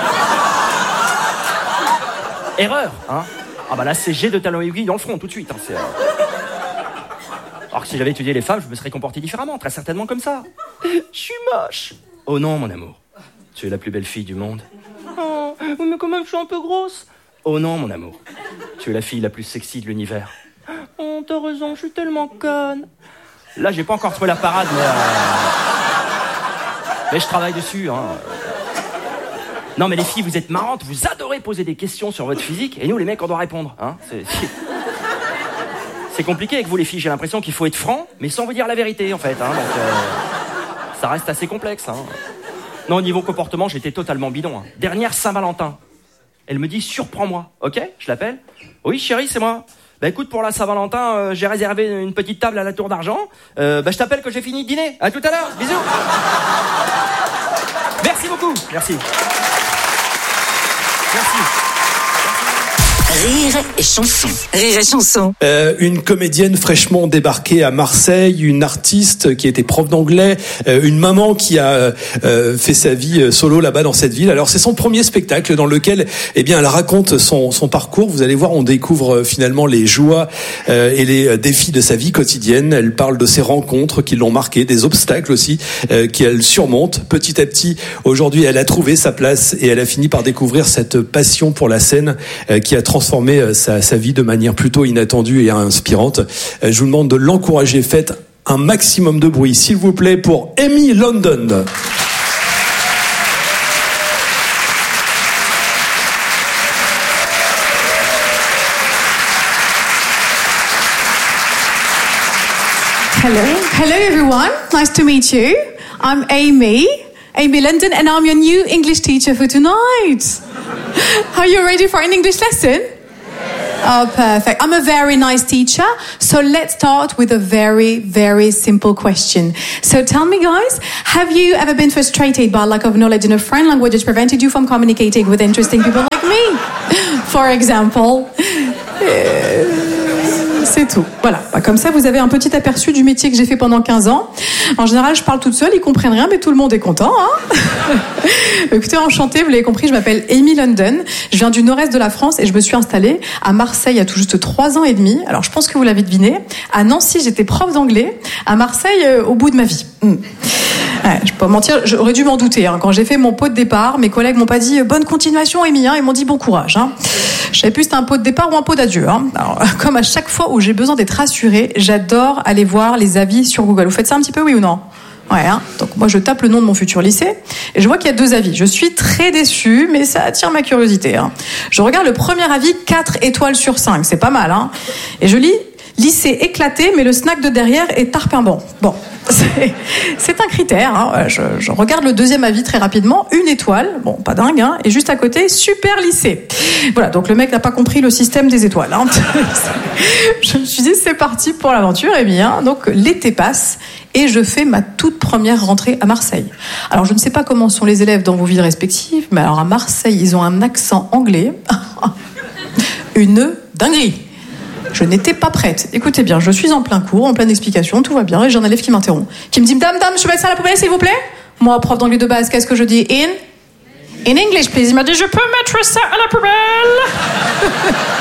Erreur, hein. Ah bah là, c'est G de talon aiguille dans le front, tout de suite. Hein, c'est, euh... Alors que si j'avais étudié les femmes, je me serais comporté différemment, très certainement comme ça. Je suis moche. Oh non, mon amour. Tu es la plus belle fille du monde. Oh, mais quand même, je suis un peu grosse. Oh non, mon amour. Tu es la fille la plus sexy de l'univers. Oh, t'as raison, je suis tellement conne. Là, j'ai pas encore trouvé la parade, mais... Euh... Mais je travaille dessus, hein. Non, mais les filles, vous êtes marrantes, vous adorez poser des questions sur votre physique, et nous, les mecs, on doit répondre, hein. C'est, c'est compliqué avec vous, les filles, j'ai l'impression qu'il faut être franc, mais sans vous dire la vérité, en fait, hein. Donc, euh... ça reste assez complexe, hein. Non, au niveau comportement, j'étais totalement bidon, hein. Dernière Saint-Valentin. Elle me dit, surprends-moi, ok? Je l'appelle. Oui, chérie, c'est moi. Bah écoute, pour la Saint-Valentin, euh, j'ai réservé une petite table à la Tour d'Argent. Euh, bah je t'appelle que j'ai fini de dîner. À tout à l'heure, bisous. Merci beaucoup. Merci. Merci. Rire et chanson. Rire et chanson. Euh, une comédienne fraîchement débarquée à Marseille, une artiste qui était prof d'anglais, euh, une maman qui a euh, fait sa vie solo là-bas dans cette ville. Alors c'est son premier spectacle dans lequel, eh bien, elle raconte son, son parcours. Vous allez voir, on découvre finalement les joies euh, et les défis de sa vie quotidienne. Elle parle de ses rencontres qui l'ont marquée, des obstacles aussi euh, qu'elle surmonte petit à petit. Aujourd'hui, elle a trouvé sa place et elle a fini par découvrir cette passion pour la scène euh, qui a transformé Sa, sa vie de manière plutôt inattendue et inspirante. Je vous demande de l'encourager. Faites un maximum de bruit, s'il vous plaît, pour Amy London. Hello. Hello, everyone. Nice to meet you. I'm Amy. Amy London, and I'm your new English teacher for tonight. Are you ready for an English lesson? Oh, perfect. I'm a very nice teacher. So let's start with a very, very simple question. So tell me, guys, have you ever been frustrated by lack of knowledge in a foreign language which prevented you from communicating with interesting people like me? For example. Euh, c'est tout. Voilà. Bah, comme ça, vous avez un petit aperçu du métier que j'ai fait pendant quinze ans. En général, je parle toute seule, ils comprennent rien, mais tout le monde est content. Hein. Écoutez, enchantée, vous l'avez compris, je m'appelle Amy London. Je viens du nord-est de la France et je me suis installée à Marseille il y a tout juste trois ans et demi. Alors, je pense que vous l'avez deviné. À Nancy, j'étais prof d'anglais. À Marseille, euh, au bout de ma vie. Mm. Ouais, je peux pas mentir, j'aurais dû m'en douter. Hein. Quand j'ai fait mon pot de départ, mes collègues m'ont pas dit « Bonne continuation, Amy », hein. Ils m'ont dit « Bon courage hein. ». Je savais plus si c'était un pot de départ ou un pot d'adieu. Hein. Alors, comme à chaque fois où j'ai besoin d'être rassurée, j'adore aller voir les avis sur Google. Vous faites ça un petit peu, oui ou non ? Ouais, hein. Donc moi je tape le nom de mon futur lycée et je vois qu'il y a deux avis. Je suis très déçue, mais ça attire ma curiosité. Hein. Je regarde le premier avis, quatre étoiles sur cinq, c'est pas mal. Hein. Et je lis « Lycée éclaté, mais le snack de derrière est tarpinbon ». Bon. C'est, c'est un critère. Hein. Je, je regarde le deuxième avis très rapidement. Une étoile, bon, pas dingue, hein. Et juste à côté, super lycée. Voilà, donc le mec n'a pas compris le système des étoiles. Hein. Je me suis dit, c'est parti pour l'aventure. Et bien, donc l'été passe et je fais ma toute première rentrée à Marseille. Alors, je ne sais pas comment sont les élèves dans vos villes respectives, mais alors à Marseille, ils ont un accent anglais. Une dinguerie. Je n'étais pas prête. Écoutez bien, je suis en plein cours, en pleine explication, tout va bien, et j'ai un élève qui m'interrompt, qui me dit « Dame, dame, je peux mettre ça à la poubelle, s'il vous plaît ?» Moi, prof d'anglais de base, qu'est-ce que je dis ? In In English, please. Il m'a dit « Je peux mettre ça à la poubelle ?»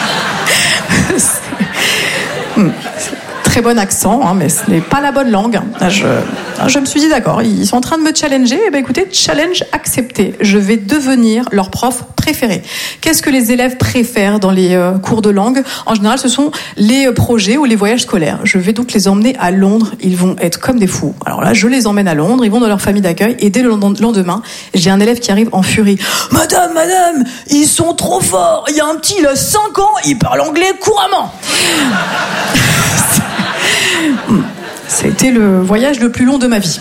hmm. Très bon accent, hein, mais ce n'est pas la bonne langue. Je, je me suis dit d'accord, ils sont en train de me challenger. Eh ben écoutez, challenge accepté. Je vais devenir leur prof préféré. Qu'est-ce que les élèves préfèrent dans les euh, cours de langue ? En général, ce sont les projets ou les voyages scolaires. Je vais donc les emmener à Londres. Ils vont être comme des fous. Alors là, je les emmène à Londres. Ils vont dans leur famille d'accueil. Et dès le lendemain, j'ai un élève qui arrive en furie. Madame, madame, ils sont trop forts. Il y a un petit, il a cinq ans, il parle anglais couramment. C'était le voyage le plus long de ma vie.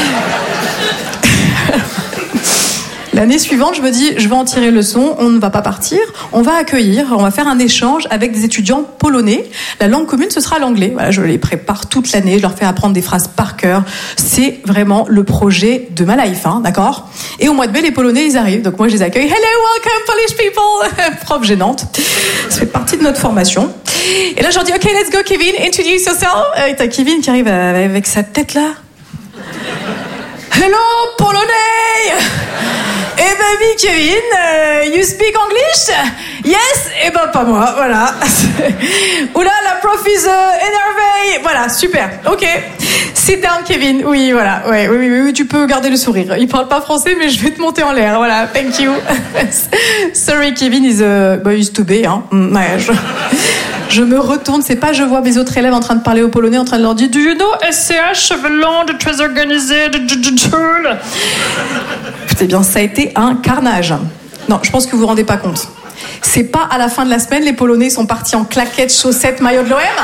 L'année suivante, je me dis, je vais en tirer leçon, on ne va pas partir, on va accueillir, on va faire un échange avec des étudiants polonais. La langue commune, ce sera l'anglais. Voilà, je les prépare toute l'année, je leur fais apprendre des phrases par cœur. C'est vraiment le projet de ma life, hein, d'accord ? Et au mois de mai, les Polonais, ils arrivent. Donc moi, je les accueille. Hello, welcome, Polish people. Prof gênante. Ça fait partie de notre formation. Et là, je leur dis, OK, let's go, Kevin, introduce yourself. Et t'as Kevin qui arrive avec sa tête là. Hello, Polonais. Eh ben oui, Kevin, uh, you speak English? Yes? Eh ben pas moi, voilà. Oula, la prof is uh, énervée. Voilà, super, ok. Sit down, Kevin. Oui, voilà, ouais, oui, oui, oui, tu peux garder le sourire. Il parle pas français, mais je vais te monter en l'air, voilà, thank you. Sorry, Kevin is, uh, bah, is to be, hein. Ouais, je... Je me retourne, c'est pas je vois mes autres élèves en train de parler au polonais, en train de leur dire « Do you know S C H, Chevelon, très organisé, de Écoutez bien, ça a été un carnage. Non, je pense que vous vous rendez pas compte. C'est pas à la fin de la semaine, les Polonais sont partis en claquettes, chaussettes, maillot de l'O M.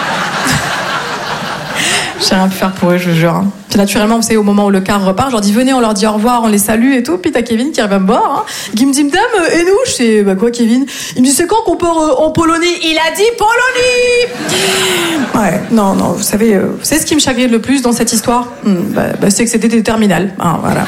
J'ai rien pu faire pour eux, je vous jure. Puis naturellement, vous savez, au moment où le car repart, je leur dis venez, on leur dit au revoir, on les salue et tout. Puis t'as Kevin qui arrive à me voir, hein, qui me dit madame, et nous? Je sais, bah quoi, Kevin? Il me dit c'est quand qu'on part euh, en Polonie? Il a dit Polonie. Ouais, non, non, vous savez, euh, vous savez ce qui me chagrine le plus dans cette histoire? hmm, bah, bah, c'est que c'était des terminales. Hein, voilà.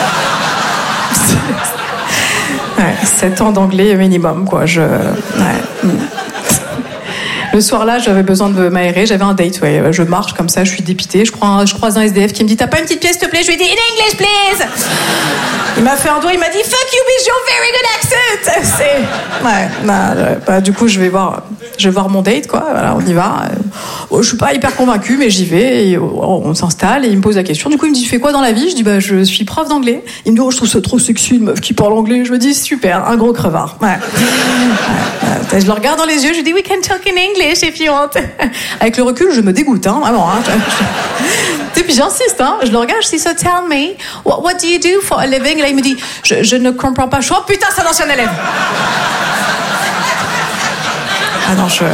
Ouais, sept ans d'anglais minimum, quoi. Je. Ouais. hmm. Le soir-là, j'avais besoin de m'aérer, j'avais un date, ouais. Je marche comme ça, je suis dépitée, je, crois, je croise un S D F qui me dit « T'as pas une petite pièce, s'il te plaît ?» Je lui ai dit « In English, please !» Il m'a fait un doigt, il m'a dit « Fuck you, with your very good accent !» C'est... Ouais, bah, bah, du coup, je vais voir, je vais voir mon date, quoi, voilà, on y va. Bon, je suis pas hyper convaincue, mais j'y vais, et on s'installe, et il me pose la question. Du coup, il me dit « Tu fais quoi dans la vie ?» Je dis « Bah, je suis prof d'anglais. » Il me dit « Oh, je trouve ça trop sexy, une meuf qui parle anglais. » Je me dis « Super, un gros crevard. » Ouais. Ouais, je le regarde dans les yeux, je lui dis « We can talk in English. If you want. » Avec le recul, je me dégoûte, hein, vraiment. Hein. Et puis j'insiste, hein, je le regarde, je dis so tell me, what, what do you do for a living? Et là il me dit, je, je ne comprends pas. Je suis, oh putain, c'est un ancien élève. Ah non, je.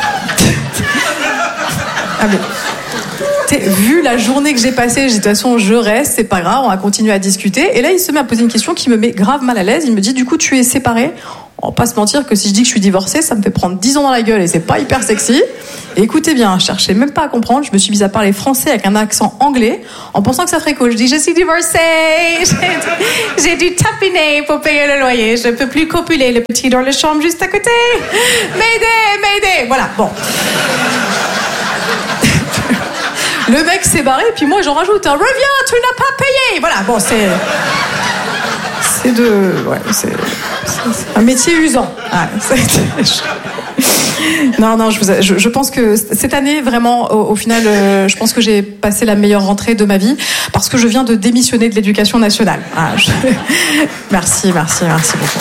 Ah mais. T'sais, vu la journée que j'ai passée, j'ai dit de toute façon je reste, c'est pas grave, on va continuer à discuter. Et là il se met à poser une question qui me met grave mal à l'aise. Il me dit, du coup tu es séparé? on va pas se mentir que si je dis que je suis divorcée, ça me fait prendre dix ans dans la gueule et c'est pas hyper sexy. Et écoutez bien, je cherchais même pas à comprendre, je me suis mise à parler français avec un accent anglais en pensant que ça ferait cool. Je dis je suis divorcée, j'ai, j'ai dû tapiner pour payer le loyer, je peux plus copuler, le petit dans la chambre juste à côté. M'aider, m'aider. Voilà, bon. Le mec s'est barré, puis moi j'en rajoute un reviens, tu n'as pas payé. Voilà, bon, c'est. C'est de. Ouais, c'est. C'est un métier usant. Ouais, non, non, je, vous, je, je pense que cette année, vraiment, au, au final, euh, je pense que j'ai passé la meilleure rentrée de ma vie parce que je viens de démissionner de l'éducation nationale. Ah, je... Merci, merci, merci beaucoup.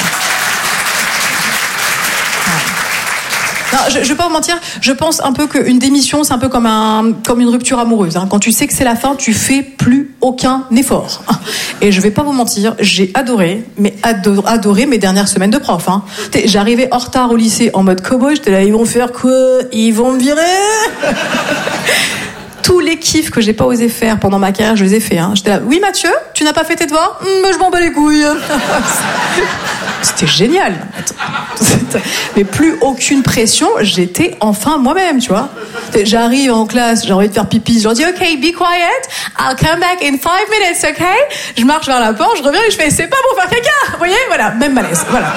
Non, je, je vais pas vous mentir, je pense un peu qu'une démission, c'est un peu comme, un, comme une rupture amoureuse. Hein. Quand tu sais que c'est la fin, tu fais plus aucun effort. Et je vais pas vous mentir, j'ai adoré, mais adoré, adoré mes dernières semaines de prof. Hein. J'arrivais en retard au lycée en mode cow-boy, j'étais là, ils vont faire quoi? Ils vont me virer? Tous les kiffs que j'ai pas osé faire pendant ma carrière, je les ai faits. Hein. J'étais là, oui Mathieu, tu n'as pas fait tes devoirs? Mais je m'en bats les couilles. C'était génial. Mais plus aucune pression, j'étais enfin moi-même, tu vois. J'arrive en classe, j'ai envie de faire pipi, je leur dis ok, be quiet, I'll come back in five minutes, ok? Je marche vers la porte, je reviens et je fais c'est pas pour faire caca, vous voyez? Voilà, même malaise. Voilà.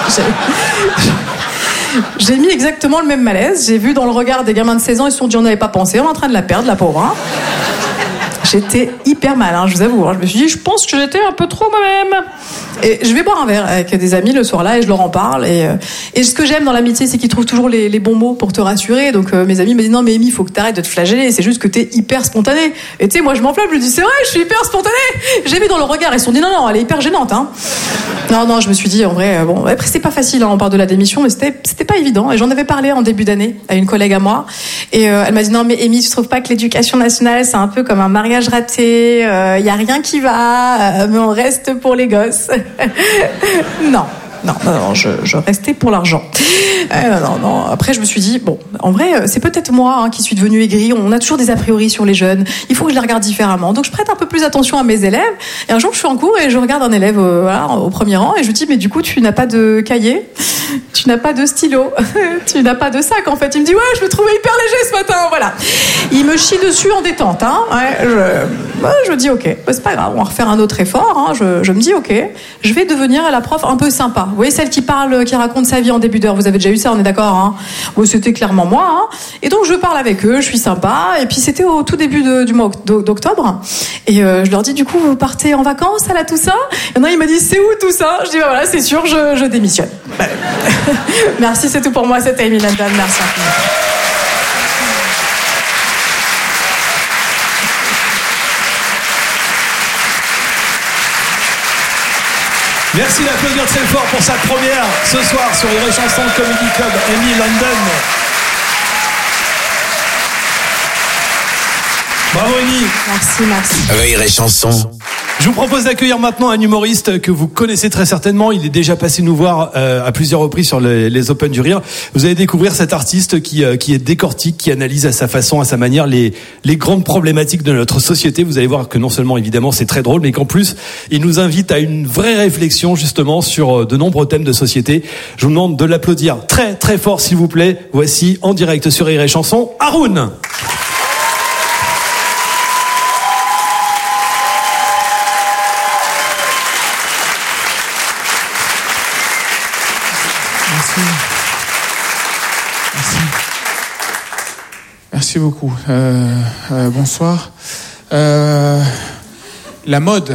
J'ai mis exactement le même malaise. J'ai vu dans le regard des gamins de seize ans, ils se sont dit on n'avait pas pensé, on est en train de la perdre, la pauvre. Hein. J'étais hyper mal, hein, je vous avoue. Hein. Je me suis dit, je pense que j'étais un peu trop moi-même. Et je vais boire un verre avec des amis le soir-là et je leur en parle. Et, euh, et ce que j'aime dans l'amitié, c'est qu'ils trouvent toujours les, les bons mots pour te rassurer. Donc euh, mes amis me disent, non mais Amy, il faut que tu arrêtes de te flageller. C'est juste que t'es hyper spontanée. Et tu sais, moi je m'enflamme, je me dis, c'est vrai, je suis hyper spontanée. J'ai vu dans le regard, ils se sont dit, non, non, elle est hyper gênante. Hein. Non, non, je me suis dit, en vrai, bon, après c'est pas facile, hein, on parle de la démission, mais c'était, c'était pas évident. Et j'en avais parlé en début d'année à une collègue à moi. Et euh, elle m'a dit, non mais Amy, tu trouves pas que l'éducation nationale, c'est un peu comme un mariage raté, il euh, y a rien qui va, euh, mais on reste pour les gosses. Non. Non, non, non, je, je restais pour l'argent. Euh, non, non. Après, je me suis dit, bon, en vrai, c'est peut-être moi hein, qui suis devenue aigrie. On a toujours des a priori sur les jeunes. Il faut que je les regarde différemment. Donc, je prête un peu plus attention à mes élèves. Et un jour, je suis en cours et je regarde un élève euh, voilà, au premier rang et je lui dis, mais du coup, tu n'as pas de cahier, tu n'as pas de stylo, tu n'as pas de sac. En fait, il me dit, ouais, je me trouvais hyper léger ce matin. Voilà. Il me chie dessus en détente. Hein. Ouais, je, bah, je dis, ok, bah, c'est pas grave, on va refaire un autre effort. Hein. Je, je me dis, ok, je vais devenir la prof un peu sympa. Vous voyez, celle qui parle, qui raconte sa vie en début d'heure. Vous avez déjà eu ça, on est d'accord, hein? Bon, c'était clairement moi. Hein. Et donc, je parle avec eux, je suis sympa. Et puis, c'était au tout début de, du mois d'octobre. Et euh, je leur dis, du coup, vous partez en vacances à la Toussaint? Et non, il m'a dit, c'est où tout ça? Je dis, bah, voilà, c'est sûr, je, je démissionne. Merci, c'est tout pour moi. C'était Amy London. Merci. Merci d'applaudir très fort pour sa première ce soir sur Rire et Chanson Comedy Club, Amy London. Bravo Amy. Merci, merci. Rire et Chanson. Je vous propose d'accueillir maintenant un humoriste que vous connaissez très certainement. Il est déjà passé nous voir euh, à plusieurs reprises sur les, les Open du Rire. Vous allez découvrir cet artiste qui, euh, qui est décortique, qui analyse à sa façon, à sa manière, les, les grandes problématiques de notre société. Vous allez voir que non seulement, évidemment, c'est très drôle, mais qu'en plus, il nous invite à une vraie réflexion, justement, sur de nombreux thèmes de société. Je vous demande de l'applaudir très, très fort, s'il vous plaît. Voici, en direct sur Rire et Chanson, Haroun. Merci beaucoup. Euh, euh, bonsoir. Euh, la mode.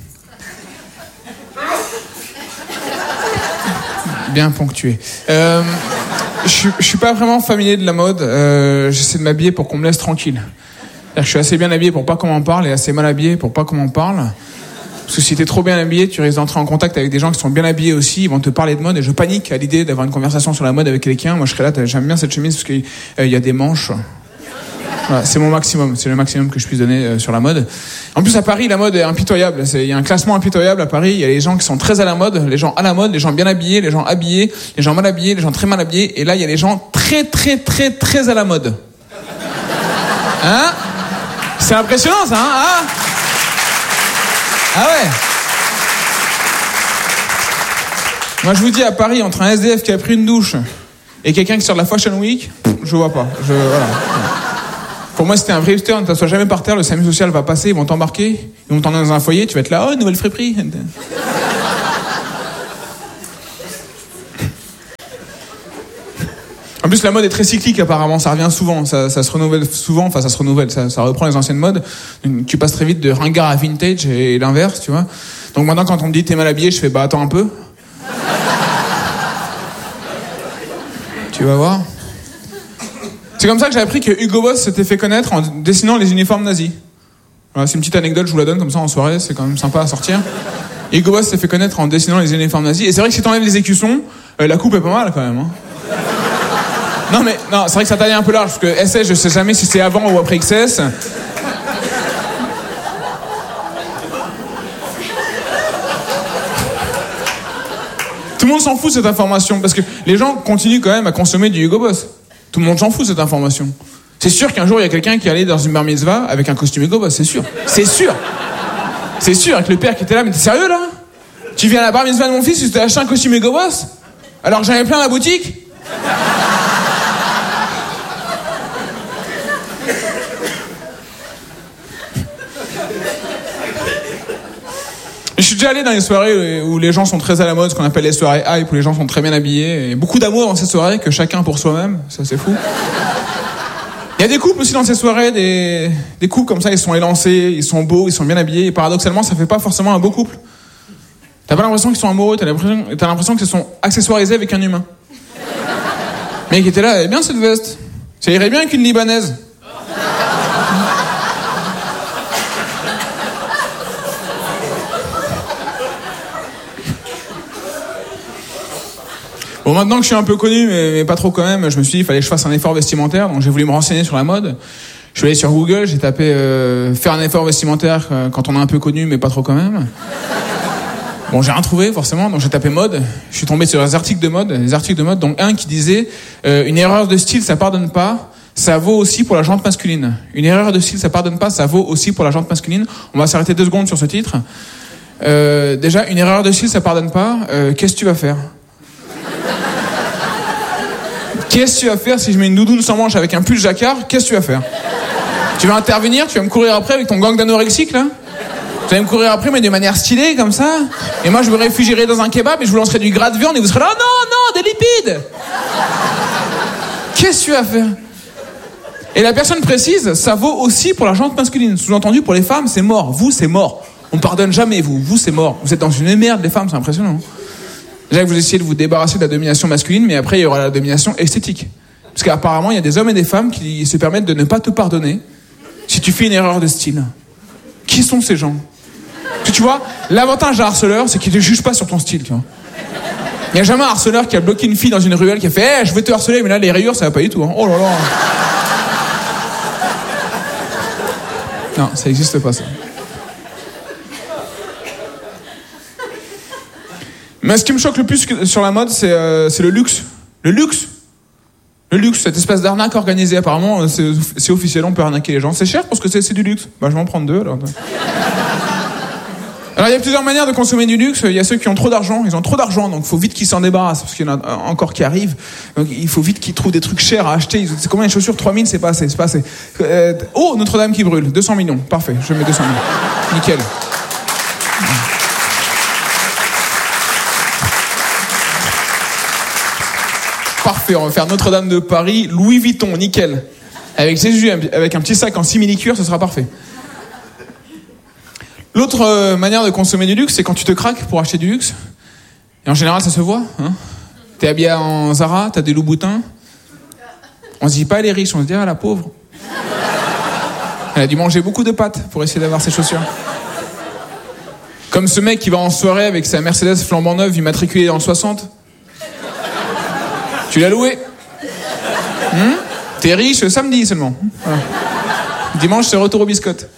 Bien ponctué. Euh, je, je suis pas vraiment familier de la mode. Euh, j'essaie de m'habiller pour qu'on me laisse tranquille. C'est-à-dire que je suis assez bien habillé pour pas qu'on m'en parle et assez mal habillé pour pas qu'on m'en parle. Parce que si t'es trop bien habillé, tu risques d'entrer en contact avec des gens qui sont bien habillés aussi, ils vont te parler de mode et je panique à l'idée d'avoir une conversation sur la mode avec quelqu'un. Moi je serais là, j'aime bien cette chemise parce qu'il euh, y a des manches. Voilà, c'est mon maximum, c'est le maximum que je puisse donner euh, sur la mode. En plus à Paris, la mode est impitoyable. Il y a un classement impitoyable à Paris. Il y a les gens qui sont très à la mode, les gens à la mode, les gens bien habillés, les gens habillés, les gens mal habillés, les gens très mal habillés. Et là, il y a les gens très très très très à la mode. Hein? C'est impressionnant ça, hein? Ah, ah ouais. Moi, je vous dis, à Paris, entre un S D F qui a pris une douche et quelqu'un qui sort de la Fashion Week, je vois pas. Je, voilà. Pour moi, c'était un vrai hipster. Ne t'assois jamais par terre, le SAMU social va passer, ils vont t'embarquer, ils vont t'emmener dans un foyer, tu vas être là, oh, nouvelle friperie. En plus, la mode est très cyclique, apparemment. Ça revient souvent. Ça, ça se renouvelle souvent. Enfin, ça se renouvelle. Ça, ça reprend les anciennes modes. Tu passes très vite de ringard à vintage et l'inverse, tu vois. Donc maintenant, quand on me dit t'es mal habillé, je fais bah attends un peu. Tu vas voir. C'est comme ça que j'ai appris que Hugo Boss s'était fait connaître en dessinant les uniformes nazis. Voilà, c'est une petite anecdote, je vous la donne comme ça en soirée. C'est quand même sympa à sortir. Hugo Boss s'est fait connaître en dessinant les uniformes nazis. Et c'est vrai que si t'enlèves les écussons, euh, la coupe est pas mal quand même. Hein. Non mais non, c'est vrai que ça taille un peu large parce que S S, je sais jamais si c'est avant ou après X S. Tout le monde s'en fout de cette information parce que les gens continuent quand même à consommer du Hugo Boss. Tout le monde s'en fout de cette information. C'est sûr qu'un jour il y a quelqu'un qui allait dans une bar mitzvah avec un costume Hugo Boss, c'est sûr. C'est sûr. C'est sûr avec le père qui était là, mais t'es sérieux là? Tu viens à la bar mitzvah de mon fils, tu t'es acheté un costume Hugo Boss? Alors que j'en avais plein à la boutique? Je suis déjà allé dans les soirées où les gens sont très à la mode, ce qu'on appelle les soirées hype, où les gens sont très bien habillés. Et beaucoup d'amour dans ces soirées, que chacun pour soi-même, ça c'est fou. Il y a des couples aussi dans ces soirées, des, des couples comme ça, ils sont élancés, ils sont beaux, ils sont bien habillés. Et paradoxalement, ça fait pas forcément un beau couple. T'as pas l'impression qu'ils sont amoureux, t'as l'impression, t'as l'impression qu'ils sont accessoirisés avec un humain. Le mec était là, eh bien cette veste, ça irait bien avec une Libanaise. Bon, maintenant que je suis un peu connu, mais, mais pas trop quand même, je me suis dit qu'il fallait que je fasse un effort vestimentaire, donc j'ai voulu me renseigner sur la mode. Je suis allé sur Google, j'ai tapé euh, faire un effort vestimentaire euh, quand on est un peu connu, mais pas trop quand même. Bon, j'ai rien trouvé forcément, donc j'ai tapé mode. Je suis tombé sur des articles de mode, des articles de mode, donc un qui disait euh, une erreur de style, ça pardonne pas. Ça vaut aussi pour la jante masculine. Une erreur de style, ça pardonne pas. Ça vaut aussi pour la jante masculine. On va s'arrêter deux secondes sur ce titre. Euh, déjà, une erreur de style, ça pardonne pas. Euh, qu'est-ce que tu vas faire? Qu'est-ce que tu vas faire si je mets une doudoune sans manche avec un pull jacquard? Qu'est-ce que tu vas faire? Tu vas intervenir? Tu vas me courir après avec ton gang d'anorexiques, là? Tu vas me courir après, mais de manière stylée, comme ça? Et moi, je me réfugierai dans un kebab et je vous lancerai du gras de viande et vous serez là, oh non, non, des lipides! Qu'est-ce que tu vas faire? Et la personne précise, ça vaut aussi pour la jante masculine. Sous-entendu, pour les femmes, c'est mort. Vous, c'est mort. On pardonne jamais, vous. Vous, c'est mort. Vous êtes dans une merde, les femmes, c'est impressionnant. Déjà que vous essayez de vous débarrasser de la domination masculine, mais après, il y aura la domination esthétique. Parce qu'apparemment, il y a des hommes et des femmes qui se permettent de ne pas te pardonner si tu fais une erreur de style. Qui sont ces gens? Parce que tu vois, l'avantage d'un harceleur, c'est qu'il ne te juge pas sur ton style, tu vois. Il n'y a jamais un harceleur qui a bloqué une fille dans une ruelle qui a fait hey, « je vais te harceler, mais là, les rayures, ça va pas du tout. Hein. » Oh là là. Non, ça n'existe pas, ça. Mais ce qui me choque le plus sur la mode, c'est, euh, c'est le luxe. Le luxe. Le luxe, cette espèce d'arnaque organisée. Apparemment, c'est, c'est officiel, on peut arnaquer les gens. C'est cher parce que c'est, c'est du luxe. Bah, je vais en prendre deux, alors. Alors, il y a plusieurs manières de consommer du luxe. Il y a ceux qui ont trop d'argent. Ils ont trop d'argent, donc il faut vite qu'ils s'en débarrassent parce qu'il y en a encore qui arrivent. Donc, il faut vite qu'ils trouvent des trucs chers à acheter. C'est combien les chaussures? trois mille, c'est pas assez, c'est pas assez. Euh, oh, Notre-Dame qui brûle. deux cents millions. Parfait, je mets deux cents millions. Nickel. Parfait, on va faire Notre-Dame de Paris, Louis Vuitton, nickel. Avec Jésus, avec un petit sac en simili-cuir, ce sera parfait. L'autre euh, manière de consommer du luxe, c'est quand tu te craques pour acheter du luxe. Et en général, ça se voit. Hein. T'es habillé en Zara, t'as des Louboutins. On se dit pas elle est riche, on se dit ah la pauvre. Elle a dû manger beaucoup de pâtes pour essayer d'avoir ses chaussures. Comme ce mec qui va en soirée avec sa Mercedes flambant neuve, immatriculée dans le soixante. Tu l'as loué. Hum T'es riche samedi seulement. Voilà. Dimanche, c'est retour aux biscottes.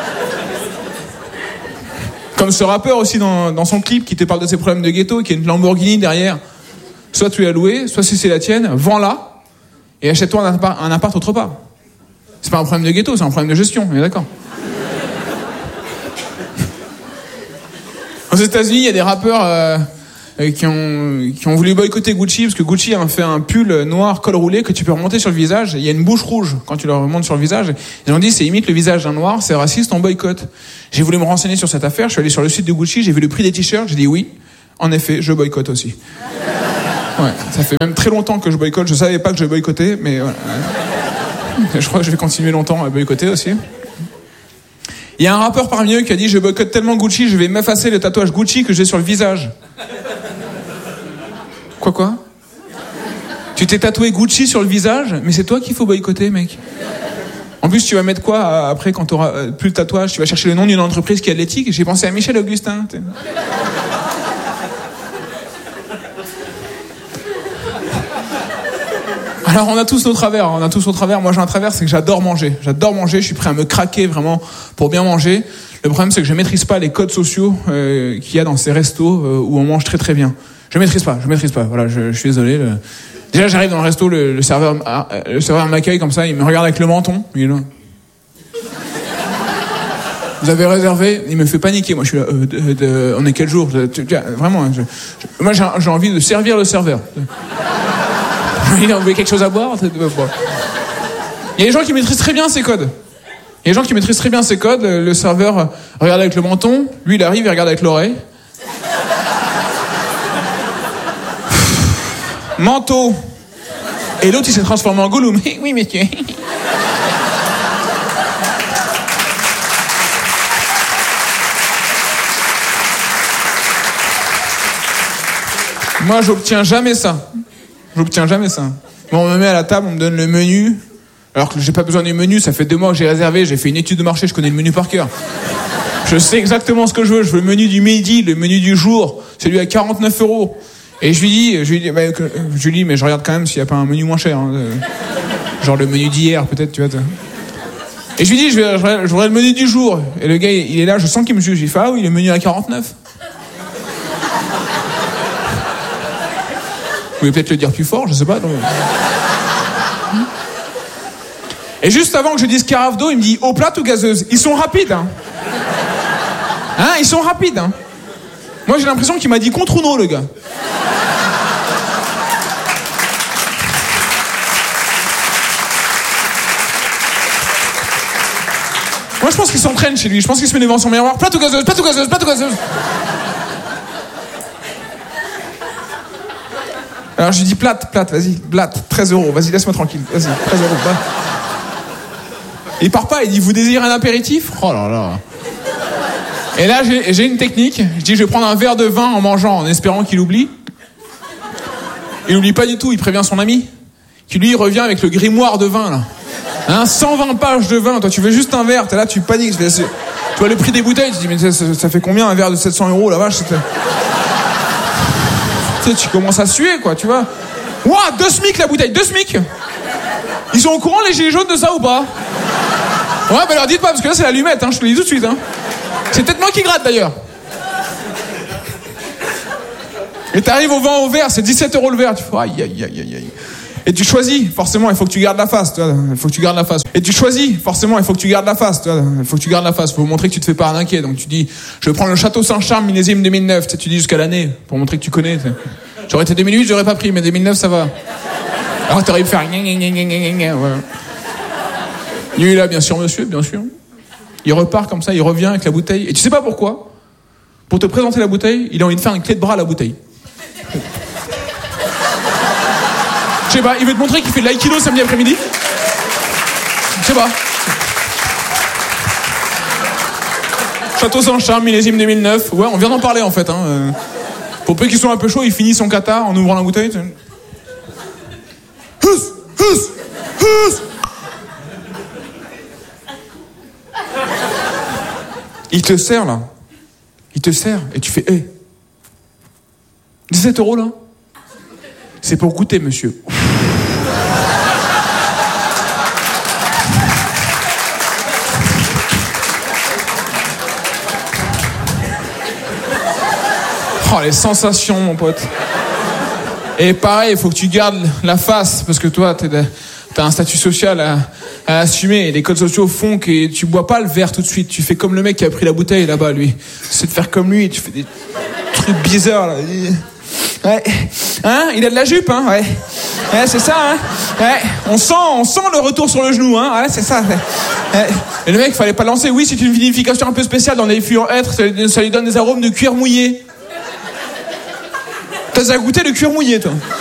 Comme ce rappeur aussi dans, dans son clip qui te parle de ses problèmes de ghetto, qui a une Lamborghini derrière. Soit tu l'as loué, soit si c'est la tienne, vends-la et achète-toi un appart, un appart autre part. C'est pas un problème de ghetto, c'est un problème de gestion, on est d'accord. Aux États-Unis, il y a des rappeurs... Euh, euh, qui ont qui ont voulu boycotter Gucci parce que Gucci a fait un pull noir col roulé que tu peux remonter sur le visage. Il y a une bouche rouge quand tu le remontes sur le visage. Ils ont dit c'est imite le visage d'un noir, c'est raciste, on boycotte. J'ai voulu me renseigner sur cette affaire. Je suis allé sur le site de Gucci, j'ai vu le prix des t-shirts, j'ai dit oui. En effet, je boycotte aussi. Ouais, ça fait même très longtemps que je boycotte. Je savais pas que je boycottais, mais voilà. Je crois que je vais continuer longtemps à boycotter aussi. Il y a un rappeur parmi eux qui a dit « Je boycotte tellement Gucci, je vais m'effacer le tatouage Gucci que j'ai sur le visage. » Quoi quoi? Tu t'es tatoué Gucci sur le visage? Mais c'est toi qu'il faut boycotter, mec. En plus, tu vas mettre quoi après quand tu auras plus le tatouage? Tu vas chercher le nom d'une entreprise qui a de l'éthique. J'ai pensé à Michel Augustin. Alors on a tous nos travers, on a tous nos travers. Moi j'ai un travers, c'est que j'adore manger. J'adore manger, je suis prêt à me craquer vraiment pour bien manger. Le problème c'est que je maîtrise pas les codes sociaux euh, qu'il y a dans ces restos euh, où on mange très très bien. Je maîtrise pas, je maîtrise pas. Voilà, je, je suis désolé. Le... Déjà j'arrive dans le resto, le, le serveur, euh, le serveur m'accueille comme ça, il me regarde avec le menton. Il est là. Vous avez réservé? Il me fait paniquer. Moi je suis là. Euh, de, de, on est quel jour? Vraiment. Je, je, moi j'ai, j'ai envie de servir le serveur. Il a envoyé quelque chose à boire. Il y a des gens qui maîtrisent très bien ces codes. Il y a des gens qui maîtrisent très bien ces codes. Le serveur regarde avec le menton. Lui, il arrive, il regarde avec l'oreille. Manteau. Et l'autre, il s'est transformé en Gollum. Oui, monsieur. Moi, j'obtiens jamais ça. J'obtiens jamais ça. Bon, on me met à la table, on me donne le menu. Alors que j'ai pas besoin du menu, ça fait deux mois que j'ai réservé, j'ai fait une étude de marché, je connais le menu par cœur. Je sais exactement ce que je veux. Je veux le menu du midi, le menu du jour, celui à quarante-neuf euros. Et je lui dis, je lui dis, bah, je lui dis, mais je regarde quand même s'il n'y a pas un menu moins cher. Hein. Genre le menu d'hier, peut-être, tu vois. Et je lui dis, je, vais, je voudrais le menu du jour. Et le gars, il est là, je sens qu'il me juge. Il fait, ah oui, le menu à quarante-neuf. Vous pouvez peut-être le dire plus fort, je sais pas. Donc... Et juste avant que je dise carafe d'eau, il me dit eau plate ou gazeuse? Ils sont rapides, hein. Hein, ils sont rapides, hein. Moi, j'ai l'impression qu'il m'a dit contre ou non, le gars. Moi, je pense qu'il s'entraîne chez lui. Je pense qu'il se met devant son miroir. Plate ou gazeuse, plate ou gazeuse, plate ou gazeuse. Alors, je lui dis plate, plate, vas-y, plate, treize euros, vas-y, laisse-moi tranquille, vas-y, treize euros, va. Il part pas, il dit, vous désirez un apéritif? Oh là là. Et là, j'ai, j'ai une technique. Je dis, je vais prendre un verre de vin en mangeant, en espérant qu'il oublie. Il oublie pas du tout, il prévient son ami, qui lui revient avec le grimoire de vin, là. Hein, cent vingt pages de vin, toi, tu veux juste un verre, t'es là, tu paniques. Tu vois le prix des bouteilles, tu te dis, mais ça, ça, ça fait combien un verre de sept cents euros, la vache? C'était... Tu sais, tu commences à suer, quoi, tu vois. Ouah, deux smic la bouteille, deux smic. Ils sont au courant, les gilets jaunes, de ça ou pas? Ouais, bah leur dites pas, parce que là, c'est l'allumette, hein, je te le dis tout de suite, hein. C'est peut-être moi qui gratte, d'ailleurs. Et t'arrives au vin au verre, c'est dix-sept euros le verre. Tu fais, aïe, aïe, aïe, aïe, aïe. Et tu choisis, forcément, il faut que tu gardes la face, tu vois. Il faut que tu gardes la face. Et tu choisis, forcément, il faut que tu gardes la face, tu vois. Il faut que tu gardes la face. Faut montrer que tu te fais pas arnaquer. Donc tu dis, je vais prendre le Château Saint-Charles millésime deux mille neuf. Tu sais, tu dis jusqu'à l'année, pour montrer que tu connais. Tu sais. J'aurais été deux mille huit, j'aurais pas pris, mais deux mille neuf, ça va. Alors t'aurais pu faire, gna gna gna gna gna gna, voilà. Il est là, bien sûr, monsieur, bien sûr. Il repart comme ça, il revient avec la bouteille. Et tu sais pas pourquoi? Pour te présenter la bouteille, il a envie de faire une clé de bras à la bouteille. Je sais pas, il veut te montrer qu'il fait de l'aïkido samedi après-midi. Je sais pas. Château Saint-Charles, millésime deux mille neuf. Ouais, on vient d'en parler en fait. Hein. Pour peu qu'ils soient un peu chauds, il finit son kata en ouvrant la bouteille. Hus, hus, hus. Il te sert là. Il te sert et tu fais hé. Hey. dix-sept euros là. C'est pour goûter, monsieur. Oh, les sensations, mon pote. Et pareil, il faut que tu gardes la face, parce que toi, t'es de, t'as un statut social à, à assumer. Et les codes sociaux font que tu bois pas le verre tout de suite. Tu fais comme le mec qui a pris la bouteille là-bas, lui. C'est de faire comme lui, tu fais des trucs bizarres, là. Ouais. Hein, il a de la jupe, hein, ouais. Ouais, c'est ça, hein. Ouais. On sent, on sent le retour sur le genou, hein. Ouais, c'est ça. Ouais. Et le mec, fallait pas lancer. Oui, c'est une vinification un peu spéciale dans les fûts en hêtre. Ça, ça lui donne des arômes de cuir mouillé. T'as déjà goûté le cuir mouillé, toi?